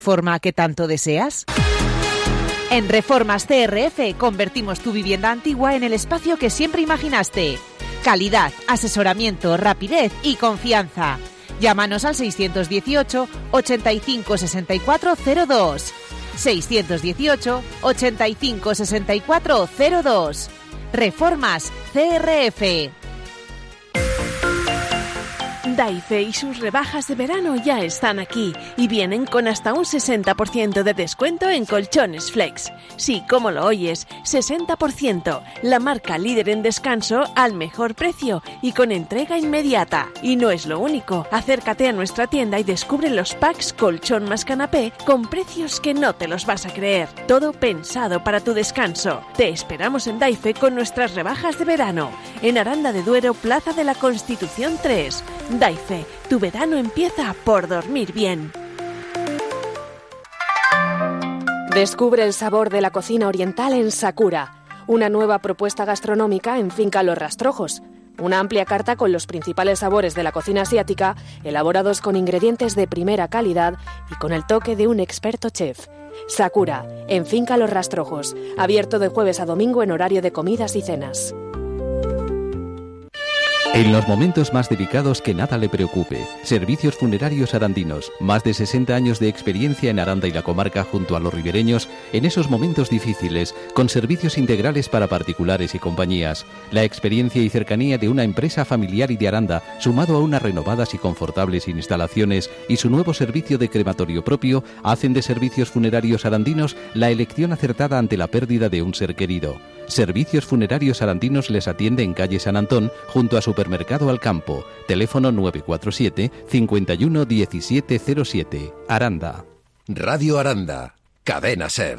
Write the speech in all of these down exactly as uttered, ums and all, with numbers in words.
¿Forma que tanto deseas? En Reformas C R F convertimos tu vivienda antigua en el espacio que siempre imaginaste. Calidad, asesoramiento, rapidez y confianza. Llámanos al seiscientos dieciocho, ochenta y cinco, sesenta y cuatro cero dos. seiscientos dieciocho, ochenta y cinco, sesenta y cuatro cero dos. Reformas C R F. Daife y sus rebajas de verano ya están aquí y vienen con hasta un sesenta por ciento de descuento en colchones Flex. Sí, como lo oyes, sesenta por ciento. La marca líder en descanso al mejor precio y con entrega inmediata. Y no es lo único. Acércate a nuestra tienda y descubre los packs colchón más canapé con precios que no te los vas a creer. Todo pensado para tu descanso. Te esperamos en Daife con nuestras rebajas de verano. En Aranda de Duero, Plaza de la Constitución tres. Daife, tu verano empieza por dormir bien. Descubre el sabor de la cocina oriental en Sakura, una nueva propuesta gastronómica en Finca Los Rastrojos. Una amplia carta con los principales sabores de la cocina asiática, elaborados con ingredientes de primera calidad y con el toque de un experto chef. Sakura, en Finca Los Rastrojos, abierto de jueves a domingo en horario de comidas y cenas. En los momentos más delicados, que nada le preocupe. Servicios Funerarios Arandinos. Más de sesenta años de experiencia en Aranda y la comarca junto a los ribereños en esos momentos difíciles, con servicios integrales para particulares y compañías. La experiencia y cercanía de una empresa familiar y de Aranda, sumado a unas renovadas y confortables instalaciones y su nuevo servicio de crematorio propio, hacen de Servicios Funerarios Arandinos la elección acertada ante la pérdida de un ser querido. Servicios Funerarios Arandinos les atiende en calle San Antón, junto a Supermercado Alcampo. Teléfono nueve cuatro siete, cinco uno, uno siete cero siete. Aranda. Radio Aranda. Cadena SER.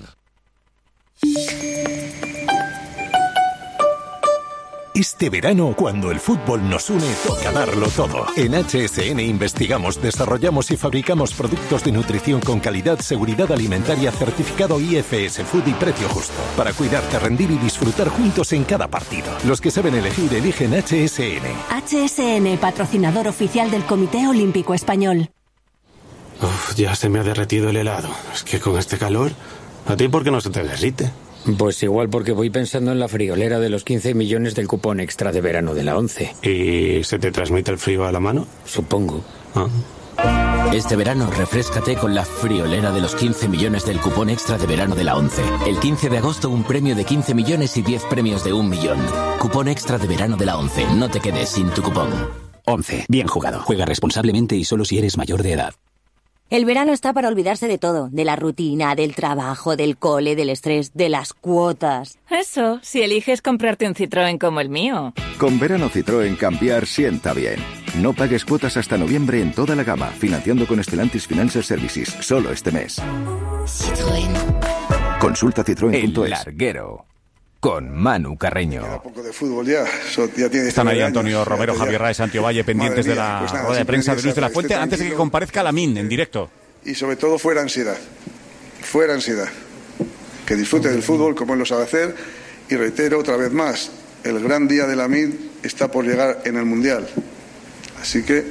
Este verano, cuando el fútbol nos une, toca darlo todo. En H S N investigamos, desarrollamos y fabricamos productos de nutrición con calidad, seguridad alimentaria, certificado I F S Food y precio justo. Para cuidarte, rendir y disfrutar juntos en cada partido. Los que saben elegir, eligen H S N. H S N, patrocinador oficial del Comité Olímpico Español. Uf, ya se me ha derretido el helado. Es que con este calor, ¿a ti por qué no se te derrite? Pues igual porque voy pensando en la friolera de los quince millones del cupón extra de verano de la ONCE. ¿Y se te transmite el frío a la mano? Supongo. Ah. Este verano refréscate con la friolera de los quince millones del cupón extra de verano de la ONCE. El quince de agosto un premio de quince millones y diez premios de un millón. Cupón extra de verano de la ONCE. No te quedes sin tu cupón. ONCE. Bien jugado. Juega responsablemente y solo si eres mayor de edad. El verano está para olvidarse de todo, de la rutina, del trabajo, del cole, del estrés, de las cuotas. Eso, si eliges comprarte un Citroën como el mío. Con verano Citroën cambiar sienta bien. No pagues cuotas hasta noviembre en toda la gama, financiando con Stellantis Financial Services, solo este mes. Citroën. Consulta citroen punto es. El Larguero, con Manu Carreño. Un poco de fútbol ya. So, ya tiene Están ahí años, Antonio Romero, ya, Javier Raez, Santiago Valle, pendientes mía, de la pues nada, rueda de prensa de Luis de la Fuente, antes de que comparezca Lamine en directo. Y sobre todo fuera ansiedad. Fuera ansiedad. Que disfrute del fútbol como él lo sabe hacer. Y reitero otra vez más, el gran día de Lamine está por llegar en el Mundial. Así que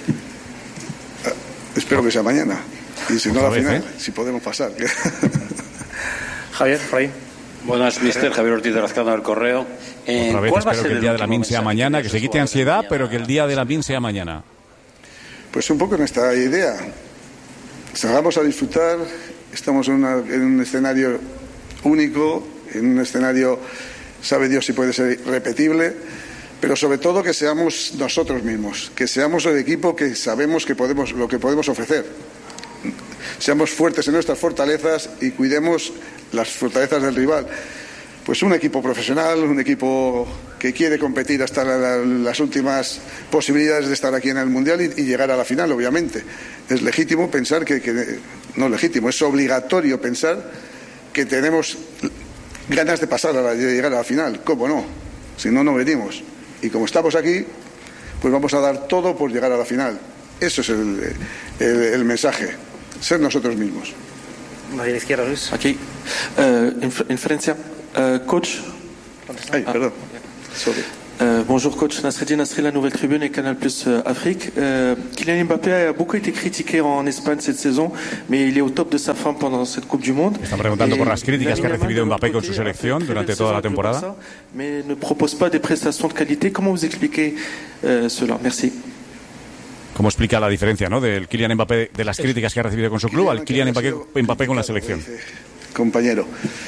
espero que sea mañana. Y si no, la final, ¿eh? Si podemos pasar. Javier, por ahí. Buenas, mister Javier Ortiz de Lazcano del Correo. Eh, Otra vez ¿cuál va espero a ser que el día de Lamine sea mañana, que se quite ansiedad, mañana? pero que el día de Lamine sea mañana. Pues un poco nuestra idea. Salgamos a disfrutar, estamos en, una, en un escenario único, en un escenario, sabe Dios si puede ser repetible, pero sobre todo que seamos nosotros mismos, que seamos el equipo que sabemos que podemos, lo que podemos ofrecer. Seamos fuertes en nuestras fortalezas y cuidemos las fortalezas del rival. Pues un equipo profesional, un equipo que quiere competir hasta la, la, las últimas posibilidades de estar aquí en el Mundial y, y llegar a la final, obviamente. Es legítimo pensar que, que, no es legítimo, es obligatorio pensar que tenemos ganas de pasar a la, de llegar a la final. ¿Cómo no? Si no, no venimos. Y como estamos aquí, pues vamos a dar todo por llegar a la final. Eso es el, el, el mensaje, ser nosotros mismos. A la izquierda, Luis. Aquí, uh, en, en Francia. Uh, coach. Ay, perdón. Sorry. Euh, bonjour coach, Nasreddin Nasri, La Nouvelle Tribune et Canal Plus euh, Afrique. Euh, Kylian Mbappé a beaucoup été critiqué en Espagne cette saison, mais il est au top de sa forme pendant cette Coupe du Monde. Están preguntando por las críticas que ha recibido Mbappé con su selección durante toda la temporada. Mais ne propose pas des prestations de qualité. Comment vous expliquez euh, cela? Merci. ¿Cómo explica la diferencia, ¿no?, del Kylian Mbappé, de las críticas que ha recibido con su club, al Kylian Mbappé, Mbappé con la selección? Compañero,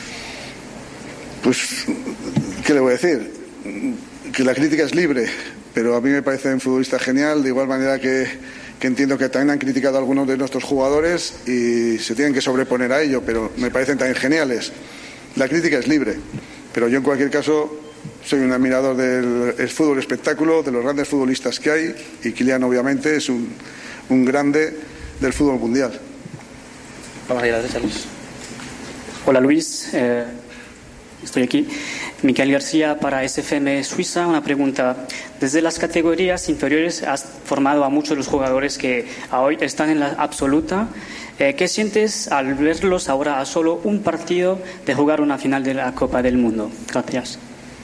pues, ¿qué le voy a decir? Que la crítica es libre, pero a mí me parece un futbolista genial, de igual manera que, que entiendo que también han criticado a algunos de nuestros jugadores y se tienen que sobreponer a ello, pero me parecen también geniales. La crítica es libre, pero yo en cualquier caso soy un admirador del el fútbol espectáculo, de los grandes futbolistas que hay, y Kylian obviamente es un, un grande del fútbol mundial. Vamos a ir a la Luis. Hola Luis, eh, estoy aquí. Miquel García para S F M Suiza. Una pregunta. Desde las categorías inferiores has formado a muchos de los jugadores que hoy están en la absoluta. Eh, ¿Qué sientes al verlos ahora a solo un partido de jugar una final de la Copa del Mundo? Gracias.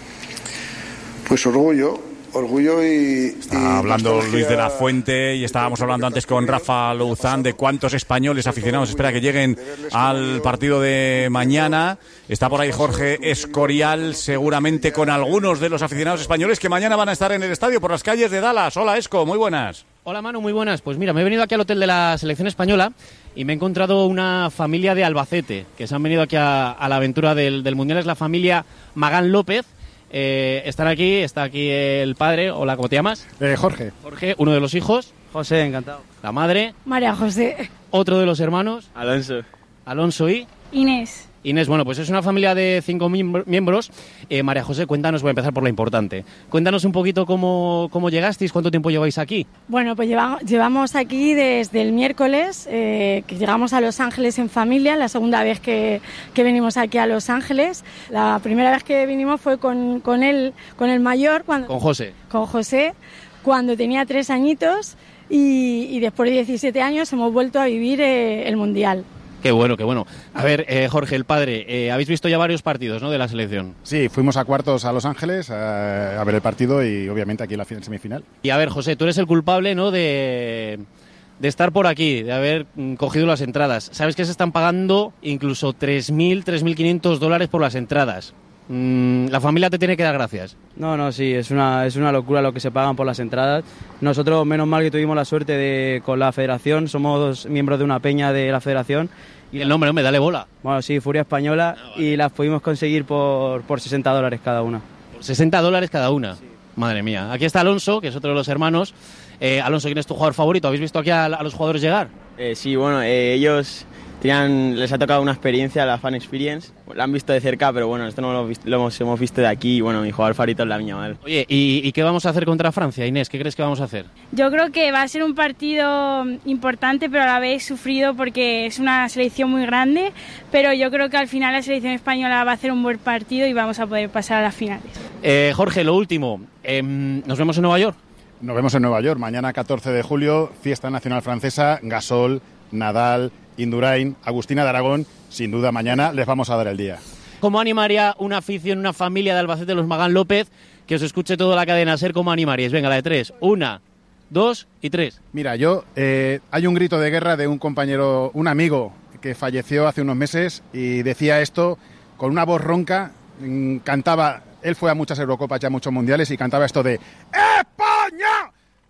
Pues orgullo, orgullo y... Está y hablando nostalgia. Luis de la Fuente y estábamos hablando antes con Rafa Louzán de cuántos españoles aficionados espera que lleguen al partido de mañana. Está por ahí Jorge Escorial, seguramente con algunos de los aficionados españoles que mañana van a estar en el estadio por las calles de Dallas. Hola Esco, muy buenas. Hola Manu, muy buenas. Pues mira, me he venido aquí al hotel de la selección española y me he encontrado una familia de Albacete que se han venido aquí a, a la aventura del, del Mundial. Es la familia Magán López. Eh, están aquí, está aquí el padre. Hola, ¿cómo te llamas? Eh, Jorge. Jorge, uno de los hijos. José, encantado. La madre. María José. Otro de los hermanos. Alonso. Alonso y... Inés. Inés, bueno, pues es una familia de cinco miembros. Eh, María José, cuéntanos, voy a empezar por lo importante. Cuéntanos un poquito cómo, cómo llegasteis, cuánto tiempo lleváis aquí. Bueno, pues llevamos, llevamos aquí desde el miércoles, eh, que llegamos a Los Ángeles en familia, la segunda vez que, que venimos aquí a Los Ángeles. La primera vez que vinimos fue con, con, él, con el mayor. Cuando, con José. Con José, cuando tenía tres añitos y, y después de diecisiete años hemos vuelto a vivir eh, el Mundial. Qué bueno, qué bueno. A ver, eh, Jorge, el padre, eh, habéis visto ya varios partidos, ¿no?, de la selección. Sí, fuimos a cuartos a Los Ángeles a, a ver el partido y obviamente aquí en la semifinal. Y a ver, José, tú eres el culpable, ¿no?, de, de estar por aquí, de haber mm, cogido las entradas. Sabes que se están pagando incluso tres mil, tres mil quinientos dólares por las entradas. Mm, la familia te tiene que dar gracias. No, no, sí, es una, es una locura lo que se pagan por las entradas. Nosotros, menos mal que tuvimos la suerte de con la federación, somos miembros de una peña de la federación. Y el nombre, hombre, dale bola. Bueno, sí, Furia Española, ah, vale. Y las pudimos conseguir por, por sesenta dólares cada una. ¿Por sesenta dólares cada una? Sí. Madre mía. Aquí está Alonso, que es otro de los hermanos. Eh, Alonso, ¿quién es tu jugador favorito? ¿Habéis visto aquí a, a los jugadores llegar? Eh, sí, bueno, eh, ellos... Tenían, les ha tocado una experiencia, la Fan Experience. La han visto de cerca, pero bueno, esto no lo, lo hemos, hemos visto de aquí y bueno, mi jugador favorito es la Miña Mal. Oye, ¿y, ¿y qué vamos a hacer contra Francia, Inés? ¿Qué crees que vamos a hacer? Yo creo que va a ser un partido importante, pero a la vez sufrido porque es una selección muy grande, pero yo creo que al final la selección española va a hacer un buen partido y vamos a poder pasar a las finales. Eh, Jorge, lo último, eh, ¿nos vemos en Nueva York? Nos vemos en Nueva York, mañana catorce de julio, fiesta nacional francesa, Gasol, Nadal, Indurain, Agustina de Aragón, sin duda mañana les vamos a dar el día. ¿Cómo animaría una afición, una familia de Albacete, los Magán López, que os escuche toda la cadena SER? ¿Cómo animaríais? Venga, la de tres. Una, dos y tres. Mira, yo, eh, hay un grito de guerra de un compañero, un amigo que falleció hace unos meses y decía esto con una voz ronca, mmm, cantaba, él fue a muchas Eurocopas, ya a muchos mundiales y cantaba esto de ¡España!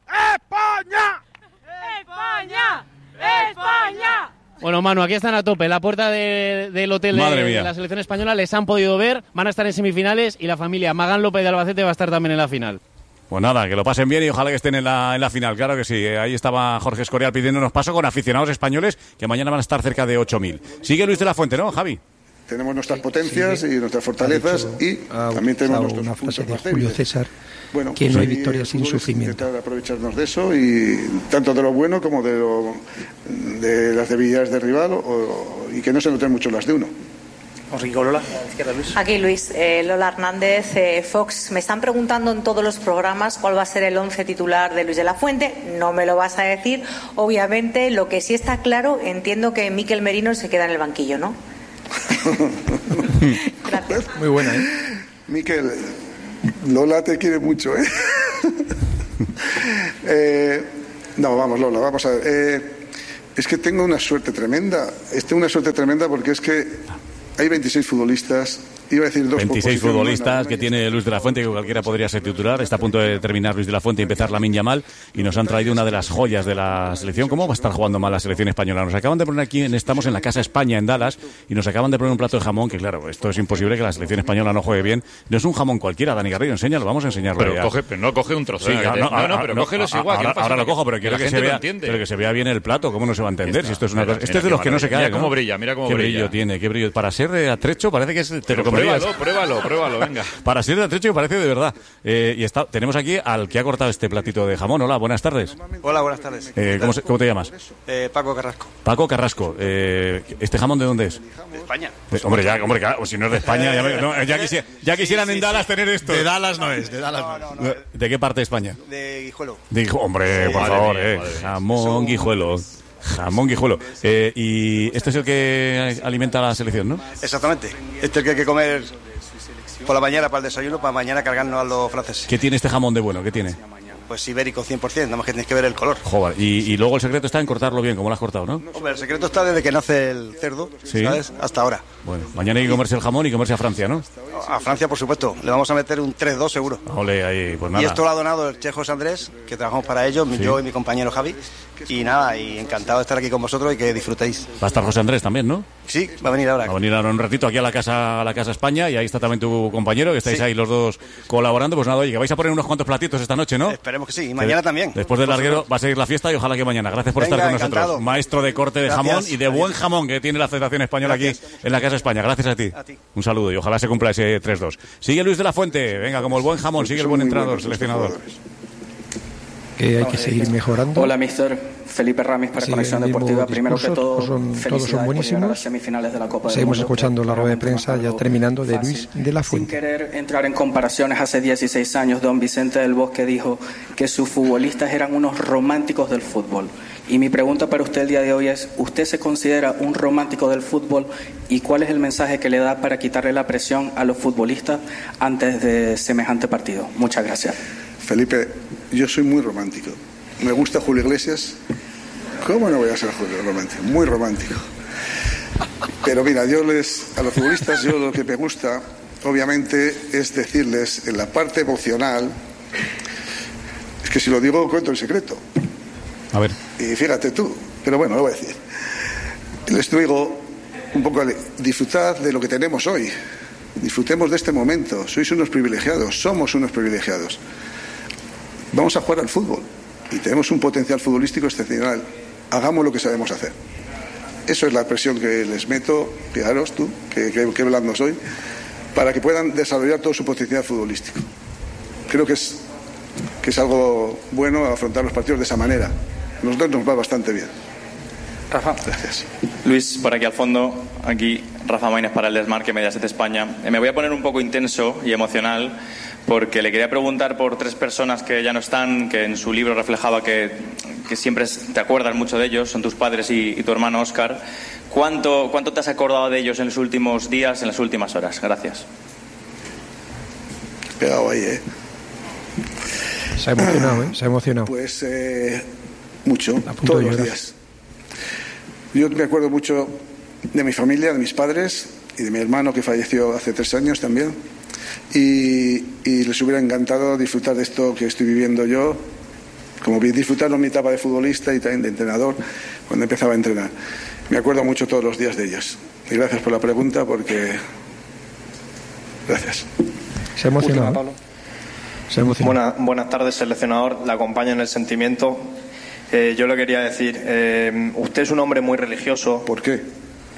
¡España! ¡España! ¡España! Bueno, Manu, aquí están a tope. La puerta de, del hotel de, de la selección española les han podido ver. Van a estar en semifinales y la familia Magán López de Albacete va a estar también en la final. Pues nada, que lo pasen bien y ojalá que estén en la, en la final. Claro que sí. Ahí estaba Jorge Escorial pidiéndonos paso con aficionados españoles que mañana van a estar cerca de ocho mil. Sigue Luis de la Fuente, ¿no, Javi? Tenemos nuestras potencias sí, y nuestras fortalezas y ah, también tenemos ah, nuestros una puntos frase de más Julio débiles. César, bueno, que pues no hay victoria sin sufrimiento. Intentar aprovecharnos de eso y tanto de lo bueno como de, lo, de las debilidades del rival o, y que no se noten mucho las de uno. Rico, Lola, a la izquierda, Luis. Aquí Luis, eh, Lola Hernández, eh, Fox. Me están preguntando en todos los programas cuál va a ser el once titular de Luis de la Fuente. No me lo vas a decir. Obviamente, lo que sí está claro, entiendo que Mikel Merino se queda en el banquillo, ¿no? Gracias. Muy buena, ¿eh? Mikel, Lola te quiere mucho, ¿eh? eh no, vamos, Lola, vamos a ver. Eh, es que tengo una suerte tremenda. Tengo una suerte tremenda porque es que hay veintiséis futbolistas. Iba a decir dos veintiséis futbolistas que tiene Luis de la Fuente, que cualquiera podría ser titular. Está a punto de terminar Luis de la Fuente y empezar Lamine Yamal. Y nos han traído una de las joyas de la selección. ¿Cómo va a estar jugando mal la selección española? Nos acaban de poner aquí, en, estamos en la Casa España, en Dallas, y nos acaban de poner un plato de jamón, que claro, esto es imposible que la selección española no juegue bien. No es un jamón cualquiera, Dani Garrido, enséñalo, vamos a enseñarlo. Pero, ya. Coge, pero no coge un trozo. Sí, ¿eh? no, no, no, no, pero no, cógelo no, igual. Ahora, ahora lo cojo, pero quiero que, que, se vea, pero que se vea bien el plato. ¿Cómo no se va a entender? Si esto es una cosa. Este es de los que no se cae. Mira cómo brilla, mira cómo qué brilla. brillo tiene, qué brillo. Para ser de atrecho parece que es. Te lo pruébalo, pruébalo, pruébalo, venga. Para ser de atrecho parece de verdad. Eh, y está, tenemos aquí al que ha cortado este platito de jamón. Hola, buenas tardes. Hola, buenas tardes. Eh, ¿cómo, se, ¿Cómo te llamas? Eh, Paco Carrasco. Paco Carrasco. Eh, ¿Este jamón de dónde es? De España. Eh, hombre, ya, hombre, claro, si no es de España, ya, me, no, ya, quisiera, ya quisieran sí, sí, en Dallas sí. tener esto. De Dallas no es, de Dallas no, no, no, no. ¿De qué parte de España? De Guijuelo. De Guijuelo. Hombre, sí, por favor, mía, eh. Jamón Guijuelo. Jamón Guijuelo. Eh, y este es el que alimenta a la selección, ¿no? Exactamente. Este es el que hay que comer por la mañana para el desayuno, para mañana cargarnos a los franceses. ¿Qué tiene este jamón de bueno? ¿Qué tiene? Pues ibérico cien por ciento, nada más que tienes que ver el color. Joder, y, y luego el secreto está en cortarlo bien, como lo has cortado, ¿no? Hombre, el secreto está desde que nace el cerdo, ¿sí? ¿Sabes? Hasta ahora. Bueno, mañana hay que comerse el jamón y comerse a Francia, ¿no? A Francia, por supuesto. Le vamos a meter un tres dos seguro. Ole, ahí, pues nada. Y esto lo ha donado el Che José Andrés, que trabajamos para ellos, ¿sí? Yo y mi compañero Javi. Y nada, y encantado de estar aquí con vosotros y que disfrutéis. Va a estar José Andrés también, ¿no? Sí, va a venir ahora. Va a venir ahora un ratito aquí a la casa a la casa España y ahí está también tu compañero, que estáis sí. ahí los dos colaborando. Pues nada, oye, que vais a poner unos cuantos platitos esta noche, ¿no? Esperemos que sí, y mañana que, también. Después del larguero va a seguir la fiesta y ojalá que mañana. Gracias por Venga, estar con encantado. nosotros. Maestro de corte de Gracias. jamón y de Adiós. buen jamón que tiene la Federación Española Gracias. aquí en la Casa España. Gracias a ti. a ti. Un saludo y ojalá se cumpla ese tres dos. Sigue Luis de la Fuente, venga, como el buen jamón, sigue el buen entrenador, seleccionador. Que hay que seguir mejorando. Hola, mister Felipe Ramis para sí, Conexión Deportiva. Primero que todo, son, todos son buenísimos. Las semifinales de la Copa Seguimos del Mundo, escuchando la rueda de prensa, ya terminando, de Luis de la Fuente. Sin querer entrar en comparaciones, hace dieciséis años don Vicente del Bosque dijo que sus futbolistas eran unos románticos del fútbol. Y mi pregunta para usted el día de hoy es, ¿usted se considera un romántico del fútbol? ¿Y cuál es el mensaje que le da para quitarle la presión a los futbolistas antes de semejante partido? Muchas gracias. Felipe, yo soy muy romántico. Me gusta Julio Iglesias. ¿Cómo no voy a ser Julio romántico? Muy romántico. Pero mira, yo les, a los futbolistas, yo lo que me gusta, obviamente, es decirles en la parte emocional, es que si lo digo, cuento el secreto. A ver. Y fíjate tú, pero bueno, lo voy a decir. Les digo un poco, disfrutad de lo que tenemos hoy. Disfrutemos de este momento. Sois unos privilegiados, somos unos privilegiados. Vamos a jugar al fútbol y tenemos un potencial futbolístico excepcional. Hagamos lo que sabemos hacer. Eso es la presión que les meto, fijaros tú, que, que, que blando soy, para que puedan desarrollar todo su potencial futbolístico. Creo que es, que es algo bueno afrontar los partidos de esa manera. A nosotros nos va bastante bien. Rafa. Gracias. Luis, por aquí al fondo, aquí Rafa Maínez para el Desmarque Mediaset España. Me voy a poner un poco intenso y emocional porque le quería preguntar por tres personas que ya no están, que en su libro reflejaba que, que siempre te acuerdas mucho de ellos, son tus padres y, y tu hermano Óscar. ¿Cuánto, ¿Cuánto te has acordado de ellos en los últimos días, en las últimas horas? Gracias. Pegado ahí, ¿eh? Se ha emocionado, ¿eh? Se ha emocionado. Pues eh, mucho, todos los días. Yo me acuerdo mucho de mi familia, de mis padres y de mi hermano que falleció hace tres años también. Y, y les hubiera encantado disfrutar de esto que estoy viviendo yo, como disfrutarlo en mi etapa de futbolista y también de entrenador, cuando empezaba a entrenar. Me acuerdo mucho todos los días de ellos. Y gracias por la pregunta, porque... Gracias. Se ha emocionado. Pablo. Se ha emocionado. Buena, buenas tardes, seleccionador. La acompaño en el sentimiento. Eh, yo le quería decir, eh, usted es un hombre muy religioso. ¿Por qué?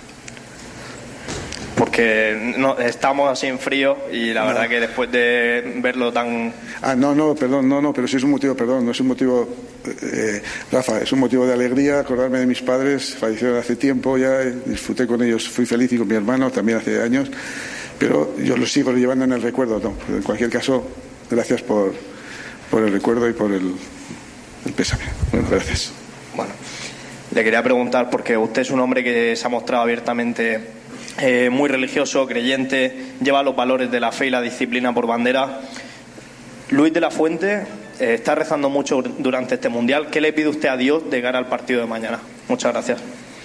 Porque no, estamos así en frío y la no. verdad que después de verlo tan... Ah, no, no, perdón, no, no, pero sí es un motivo, perdón, no es un motivo, eh, Rafa, es un motivo de alegría acordarme de mis padres, fallecieron hace tiempo ya, disfruté con ellos, fui feliz y con mi hermano también hace años, pero yo los sigo llevando en el recuerdo, no, en cualquier caso, gracias por, por el recuerdo y por el, el pésame. Bueno, gracias. Bueno, le quería preguntar, porque usted es un hombre que se ha mostrado abiertamente... Eh, muy religioso, creyente, lleva los valores de la fe y la disciplina por bandera. Luis de la Fuente eh, está rezando mucho durante este Mundial. ¿Qué le pide usted a Dios de cara al partido de mañana? Muchas gracias.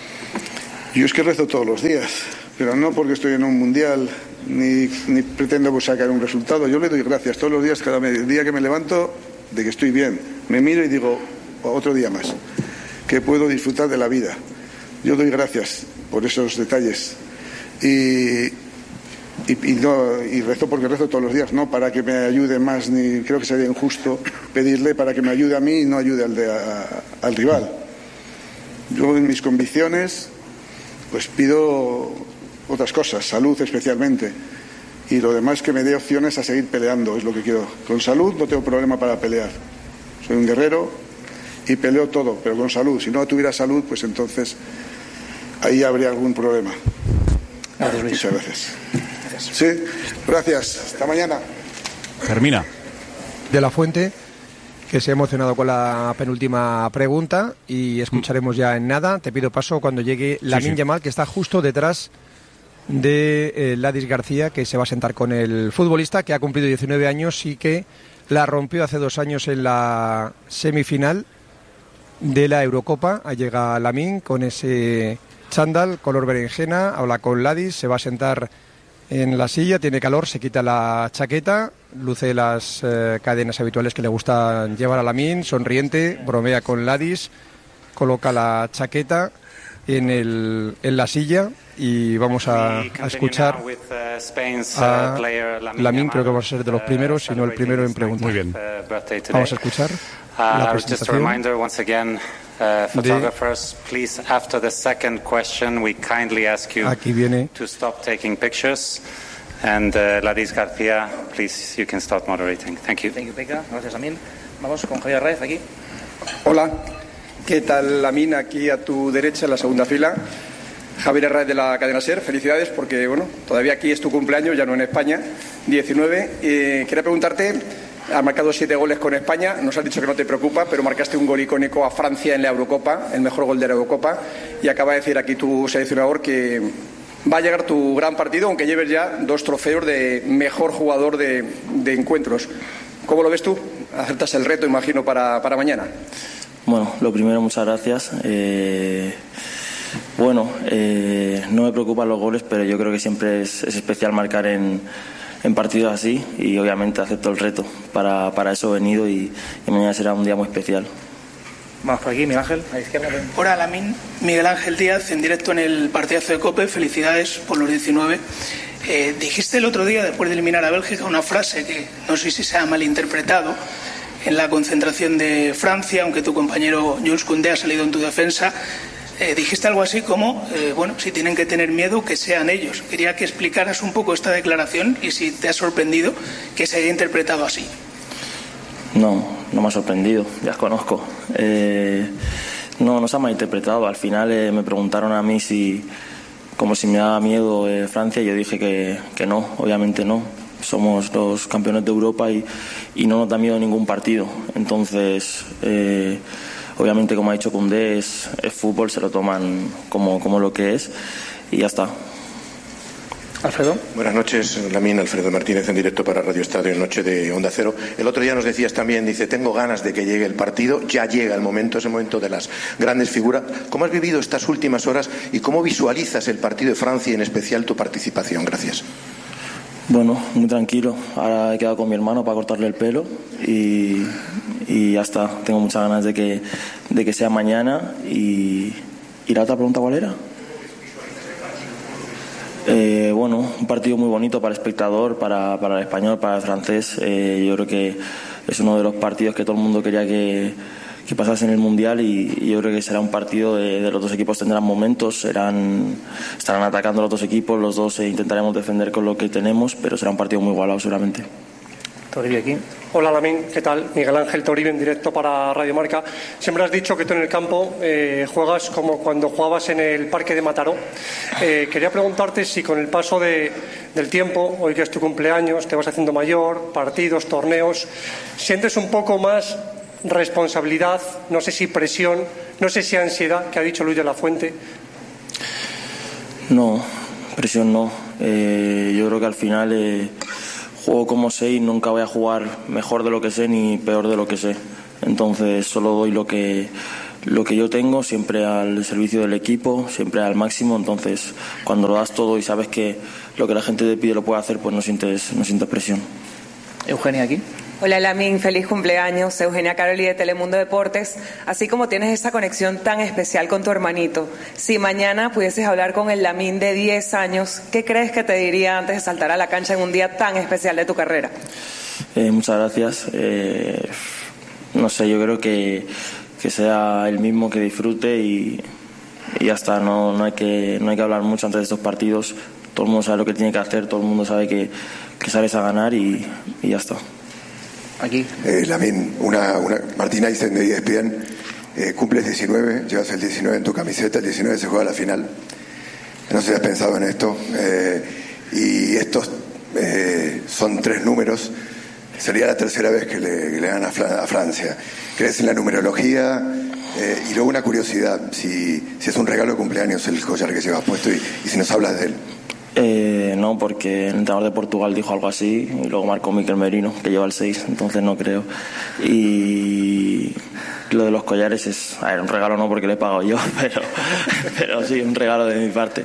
Yo es que rezo todos los días, pero no porque estoy en un Mundial ni, ni pretendo sacar un resultado. Yo le doy gracias todos los días, cada día que me levanto, de que estoy bien. Me miro y digo, otro día más, que puedo disfrutar de la vida. Yo doy gracias por esos detalles y, y, y, no, y rezo porque rezo todos los días, no para que me ayude más, ni creo que sería injusto pedirle para que me ayude a mí y no ayude al, de, a, al rival. Yo en mis convicciones pues pido otras cosas, salud especialmente, y lo demás que me dé opciones a seguir peleando, es lo que quiero. Con salud no tengo problema para pelear, soy un guerrero y peleo todo, pero con salud. Si no tuviera salud, pues entonces ahí habría algún problema. Gracias, Luis. Muchas gracias. gracias. Sí, gracias. Hasta mañana. Termina. De la Fuente, que se ha emocionado con la penúltima pregunta, y escucharemos ya en nada. Te pido paso cuando llegue Lamine sí, sí. Yamal, que está justo detrás de eh, Ladis García, que se va a sentar con el futbolista que ha cumplido diecinueve años y que la rompió hace dos años en la semifinal de la Eurocopa. Ahí llega Lamine con ese chándal color berenjena, habla con Ladis, se va a sentar en la silla, tiene calor, se quita la chaqueta, luce las eh, cadenas habituales que le gusta llevar a Lamine, sonriente, bromea con Ladis, coloca la chaqueta en, el, en la silla y vamos a, a escuchar a Lamine, creo que va a ser de los primeros, si no el primero en preguntar. Muy bien. Vamos a escuchar la presentación. Uh, photographers, please, after the second question, we kindly ask you Aquí viene. to stop taking pictures. And uh, Ladis García, please, you can start moderating. Thank you. Thank you, Pekka. Gracias, Lamine. Vamos con Javier Raez aquí. Hola, ¿qué tal, Lamine? Aquí a tu derecha, en la segunda fila. Javier Raez de la cadena SER, felicidades porque, bueno, todavía aquí es tu cumpleaños, ya no en España, diecinueve. Eh, quería preguntarte... Has marcado siete goles con España, nos has dicho que no te preocupa, pero marcaste un gol icónico a Francia en la Eurocopa, el mejor gol de la Eurocopa, y acaba de decir aquí tu seleccionador que va a llegar tu gran partido, aunque lleves ya dos trofeos de mejor jugador de, de encuentros. ¿Cómo lo ves tú? ¿Aceptas el reto, imagino, para, para mañana? Bueno, lo primero, muchas gracias. Eh, bueno, eh, no me preocupan los goles, pero yo creo que siempre es, es especial marcar en... en partidos así, y obviamente acepto el reto. Para, para eso he venido y, y mañana será un día muy especial. Vamos por aquí, Miguel Ángel, a la izquierda. Hola, Lamine. Miguel Ángel Díaz, en directo en el partidazo de COPE. Felicidades por los diecinueve. Eh, dijiste el otro día, después de eliminar a Bélgica, una frase que no sé si se ha malinterpretado en la concentración de Francia, aunque tu compañero Jules Koundé ha salido en tu defensa. Eh, dijiste algo así como, eh, bueno, si tienen que tener miedo, que sean ellos. Quería que explicaras un poco esta declaración y si te ha sorprendido que se haya interpretado así. No, no me ha sorprendido, ya os conozco. Eh, no, no se ha malinterpretado. Al final eh, me preguntaron a mí si, como si me daba miedo eh, Francia, y yo dije que, que no, obviamente no. Somos los campeones de Europa y, y no nos da miedo ningún partido. Entonces... Eh, Obviamente, como ha dicho Koundé, es, es fútbol, se lo toman como, como lo que es y ya está. Alfredo. Buenas noches, Lamine. Alfredo Martínez en directo para Radio Estadio en Noche de Onda Cero. El otro día nos decías también, dice, tengo ganas de que llegue el partido, ya llega el momento, ese momento de las grandes figuras. ¿Cómo has vivido estas últimas horas y cómo visualizas el partido de Francia y en especial tu participación? Gracias. Bueno, muy tranquilo. Ahora he quedado con mi hermano para cortarle el pelo y, y ya está. Tengo muchas ganas de que, de que sea mañana. Y, ¿y la otra pregunta cuál era? Eh, bueno, un partido muy bonito para el espectador, para, para el español, para el francés. Eh, yo creo que es uno de los partidos que todo el mundo quería que, que pasase en el Mundial y, y yo creo que será un partido de, de los dos equipos tendrán momentos, serán, estarán atacando los dos equipos, los dos eh, intentaremos defender con lo que tenemos, pero será un partido muy igualado seguramente. Toribio aquí. Hola, Lamine, ¿qué tal? Miguel Ángel Toribio en directo para Radio Marca. Siempre has dicho que tú en el campo eh, juegas como cuando jugabas en el Parque de Mataró. Eh, quería preguntarte si con el paso de, del tiempo, hoy que es tu cumpleaños, te vas haciendo mayor, partidos, torneos, sientes un poco más responsabilidad, no sé si presión, no sé si ansiedad, que ha dicho Luis de la Fuente. No, presión no. Eh, yo creo que al final... Eh, juego como sé y nunca voy a jugar mejor de lo que sé ni peor de lo que sé. Entonces solo doy lo que, lo que yo tengo, siempre al servicio del equipo, siempre al máximo. Entonces cuando lo das todo y sabes que lo que la gente te pide lo puede hacer, pues no sientes, no sientes presión. Eugenia aquí. Hola Lamine, feliz cumpleaños, Eugenia Caroli de Telemundo Deportes. Así como tienes esa conexión tan especial con tu hermanito, si mañana pudieses hablar con el Lamine de diez años, ¿qué crees que te diría antes de saltar a la cancha en un día tan especial de tu carrera? Eh, muchas gracias. Eh, no sé, yo creo que, que sea el mismo, que disfrute y, y ya está. No, no, hay que, no hay que hablar mucho antes de estos partidos. Todo el mundo sabe lo que tiene que hacer, todo el mundo sabe que, que sales a ganar y, y ya está. Aquí. Eh, Lamine, una, una, Martín Aysen de E S P N, eh, cumples diecinueve, llevas el diecinueve en tu camiseta, el diecinueve se juega la final. No sé si has pensado en esto. Eh, y estos eh, son tres números. Sería la tercera vez que le, que le dan a, Fla, a Francia. ¿Crees en la numerología? Eh, y luego una curiosidad, si, si es un regalo de cumpleaños el collar que llevas puesto y, y si nos hablas de él. Eh, no, porque el entrenador de Portugal dijo algo así y luego marcó Mikel Merino, que lleva el seis, entonces no creo. Y lo de los collares es, a ver, un regalo no porque le he pagado yo, pero, pero sí, un regalo de mi parte.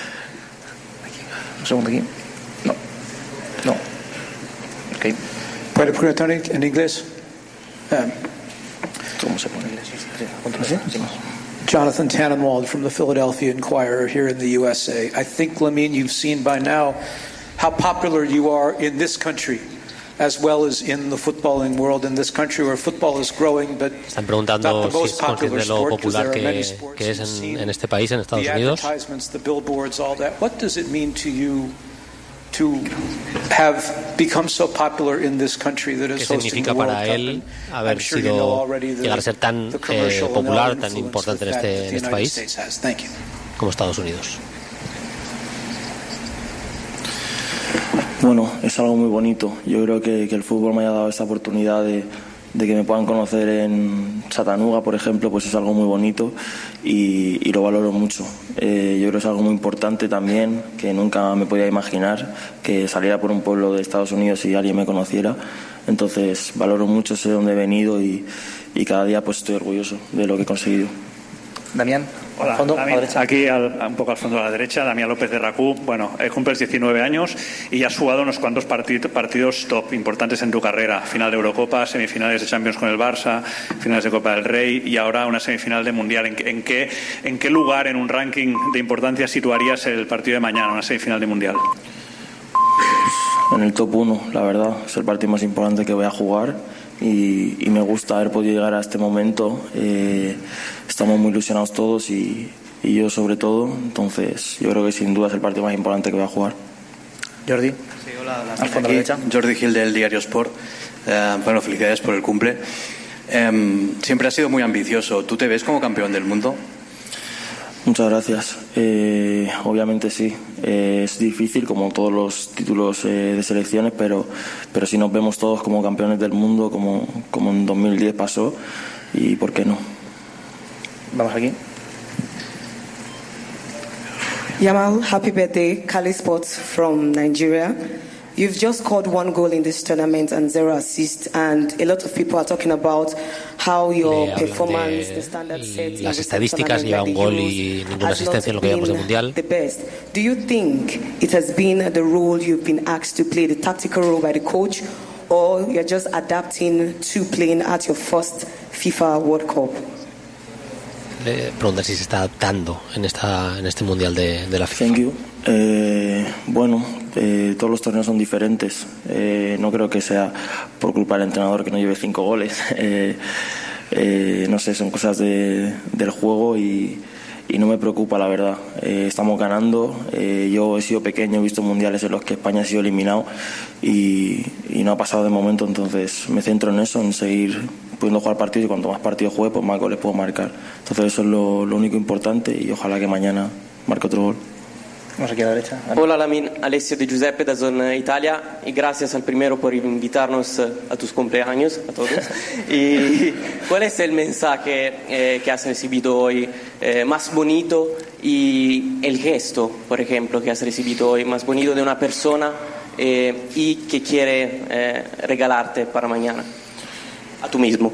Un segundo aquí. No. No. Ok. ¿Puede poner Tony en inglés? Um, ¿Cómo se pone en inglés? ¿Sí? Jonathan Tannenwald from the Philadelphia Inquirer here in the U S A. I think, Lamine, you've seen by now how popular you are in this country as well as in the footballing world in this country where football is growing, but están preguntando si es consciente de lo popular que, que es en, en este país, en Estados Unidos. The advertisements, the billboards, all that. What does it mean to you to have become so popular in this country that is ¿Qué significa para él haber sido, llegar a ser tan eh, popular, tan importante en este, en este país como Estados Unidos? Bueno, es algo muy bonito. Yo creo que, que el fútbol me haya dado esa oportunidad de, de que me puedan conocer en Chattanooga, por ejemplo, pues es algo muy bonito y, y lo valoro mucho. Eh, yo creo que es algo muy importante también, que nunca me podía imaginar que saliera por un pueblo de Estados Unidos y alguien me conociera. Entonces valoro mucho, sé dónde he venido y, y cada día pues estoy orgulloso de lo que he conseguido. Damián. Hola, fondo, Damián, aquí al, un poco al fondo a la derecha, Damián López de Racú. Bueno, eh, cumples diecinueve años y has jugado unos cuantos partid, partidos top importantes en tu carrera. Final de Eurocopa, semifinales de Champions con el Barça, finales de Copa del Rey y ahora una semifinal de Mundial. ¿En, en, qué, ¿En qué lugar en un ranking de importancia situarías el partido de mañana, una semifinal de Mundial? En el top uno, la verdad. Es el partido más importante que voy a jugar. Y, y me gusta haber podido llegar a este momento. Eh, estamos muy ilusionados todos y, y yo sobre todo, entonces yo creo que sin duda es el partido más importante que voy a jugar. Jordi. Sí, hola, al fondo aquí, Jordi Gil del Diario Sport. Eh, bueno, felicidades por el cumple. Eh, siempre has sido muy ambicioso. ¿Tú te ves como campeón del mundo? Muchas gracias. Eh, obviamente sí. Eh, es difícil, como todos los títulos eh, de selecciones, pero, pero sí nos vemos todos como campeones del mundo, como, como en dos mil diez pasó, y ¿por qué no? Vamos aquí. Yamal, happy birthday. Kali Sports from Nigeria. You've just scored one goal in this tournament and zero assists, and a lot of people are talking about how your performance, the standard set, las estadísticas, lleva un gol y ninguna asistencia en lo que llevamos de mundial. The best. Do you think it has been the role you've been asked to play, the tactical role by the coach, or you're just adapting to playing at your first FIFA World Cup? Le preguntan si se está adaptando en esta en este mundial de, de la FIFA. Thank you. Eh, bueno, eh, todos los torneos son diferentes. Eh, no creo que sea por culpa del entrenador que no lleve cinco goles. Eh, eh, no sé, son cosas de, del juego y, y no me preocupa, la verdad. Eh, estamos ganando. Eh, yo he sido pequeño, he visto mundiales en los que España ha sido eliminado y, y no ha pasado de momento, entonces me centro en eso, en seguir pudiendo jugar partidos y cuanto más partidos juegue, pues más goles puedo marcar. Entonces eso es lo, lo único importante y ojalá que mañana marque otro gol. Vamos aquí a la derecha. Hola Lamine, Alessio de Giuseppe da Zona Italia y gracias al primero por invitarnos a tus cumpleaños a todos. ¿Y cuál es el mensaje eh, que has recibido hoy eh, más bonito y el gesto, por ejemplo, que has recibido hoy más bonito de una persona eh, y qué quiere eh, regalarte para mañana, a tú mismo.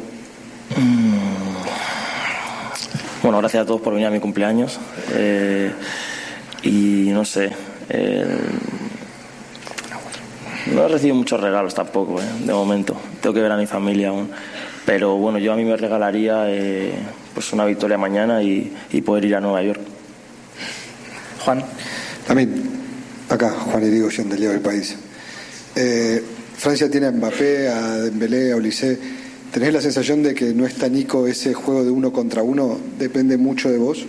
Bueno, gracias a todos por venir a mi cumpleaños. Eh, y no sé, eh, no he recibido muchos regalos tampoco, eh, de momento. Tengo que ver a mi familia aún. Pero bueno, yo a mí me regalaría eh, pues una victoria mañana y, y poder ir a Nueva York. Juan. También, acá, Juan Irigoyen del Diario del País. Eh, Francia tiene a Mbappé, a Dembélé, a Olise. ¿Tenés la sensación de que no está Nico ese juego de uno contra uno? ¿Depende mucho de vos?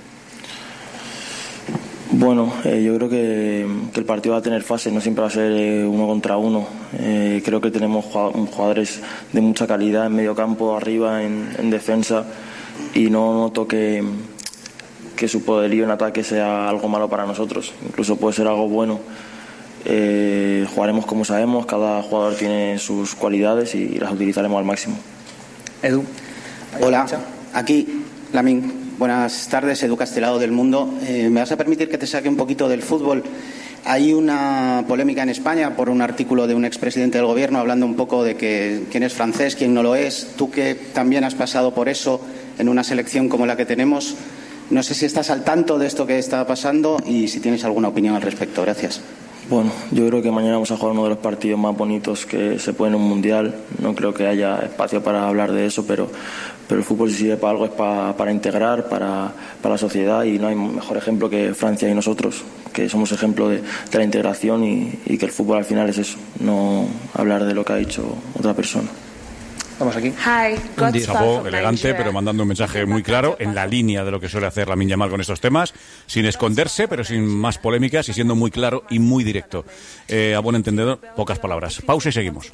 Bueno, eh, yo creo que, que el partido va a tener fases, no siempre va a ser eh, uno contra uno. Eh, creo que tenemos jugadores de mucha calidad en medio campo, arriba, en, en defensa, y no noto que, que su poderío en ataque sea algo malo para nosotros. Incluso puede ser algo bueno. Eh, jugaremos como sabemos, cada jugador tiene sus cualidades y las utilizaremos al máximo. Edu. Hola, aquí Lamine. Buenas tardes, Edu Castelao del Mundo. Eh, ¿Me vas a permitir que te saque un poquito del fútbol? Hay una polémica en España por un artículo de un expresidente del gobierno hablando un poco de que quién es francés, quién no lo es. Tú que también has pasado por eso en una selección como la que tenemos, no sé si estás al tanto de esto que está pasando y si tienes alguna opinión al respecto. Gracias. Bueno, yo creo que mañana vamos a jugar uno de los partidos más bonitos que se puede en un mundial. No creo que haya espacio para hablar de eso, pero, pero el fútbol si sirve para algo es para, para integrar, para, para la sociedad, y no hay mejor ejemplo que Francia y nosotros, que somos ejemplo de, de la integración y, y que el fútbol al final es eso, no hablar de lo que ha dicho otra persona. Vamos aquí. Hi, un chapó elegante, pero mandando un mensaje muy claro, en la línea de lo que suele hacer Lamine Yamal con estos temas, sin esconderse, pero sin más polémicas y siendo muy claro y muy directo. Eh, a buen entendedor, pocas palabras. Pausa y seguimos.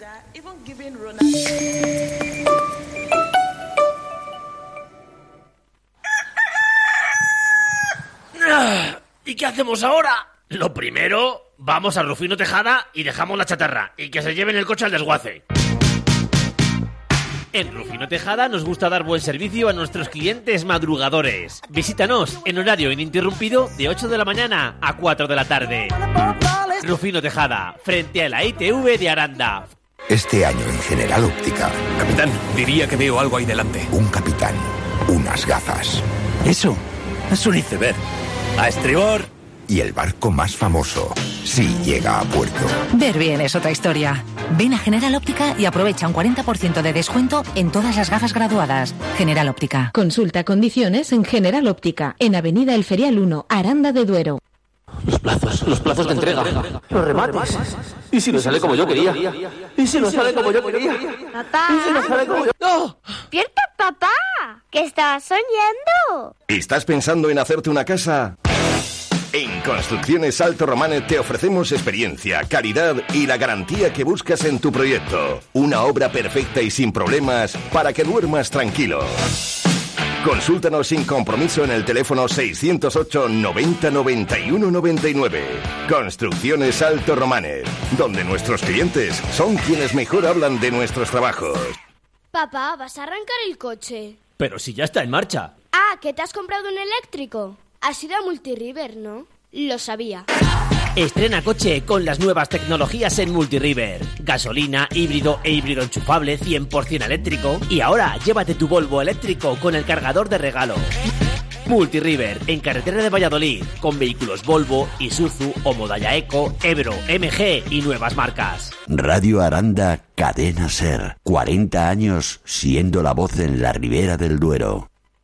¿Y qué hacemos ahora? Lo primero, vamos a Rufino Tejada y dejamos la chatarra, y que se lleven el coche al desguace. En Rufino Tejada nos gusta dar buen servicio a nuestros clientes madrugadores. Visítanos en horario ininterrumpido de ocho de la mañana a cuatro de la tarde. Rufino Tejada, frente a la I T V de Aranda. Este año en General Óptica. Capitán, diría que veo algo ahí delante. Un capitán, unas gafas. Eso es un iceberg. A estribor. Y el barco más famoso, si llega a puerto. Ver bien es otra historia. Ven a General Óptica y aprovecha un cuarenta por ciento de descuento en todas las gafas graduadas. General Óptica. Consulta condiciones en General Óptica, en Avenida El Ferial uno, Aranda de Duero. Los plazos, los plazos de entrega, los remates. ¿Y si no sale como yo quería? ¿Y si no sale como yo quería? Papá. ¿Y si no sale como yo? ¡No! ¡Despierta, papá! ¿Qué estabas soñando? ¿Estás pensando en hacerte una casa? En Construcciones Alto Romanet te ofrecemos experiencia, calidad y la garantía que buscas en tu proyecto. Una obra perfecta y sin problemas para que duermas tranquilo. Consúltanos sin compromiso en el teléfono seiscientos ocho noventa noventa y uno noventa y nueve. Construcciones Alto Romanet, donde nuestros clientes son quienes mejor hablan de nuestros trabajos. Papá, ¿vas a arrancar el coche? Pero si ya está en marcha. Ah, ¿que te has comprado un eléctrico? Has ido a Multiriver, ¿no? Lo sabía. Estrena coche con las nuevas tecnologías en Multiriver. Gasolina, híbrido e híbrido enchufable cien por ciento eléctrico. Y ahora llévate tu Volvo eléctrico con el cargador de regalo. Multiriver, en carretera de Valladolid, con vehículos Volvo, Isuzu, Omodaya Eco, Ebro, M G y nuevas marcas. Radio Aranda, Cadena Ser. cuarenta años siendo la voz en la Ribera del Duero.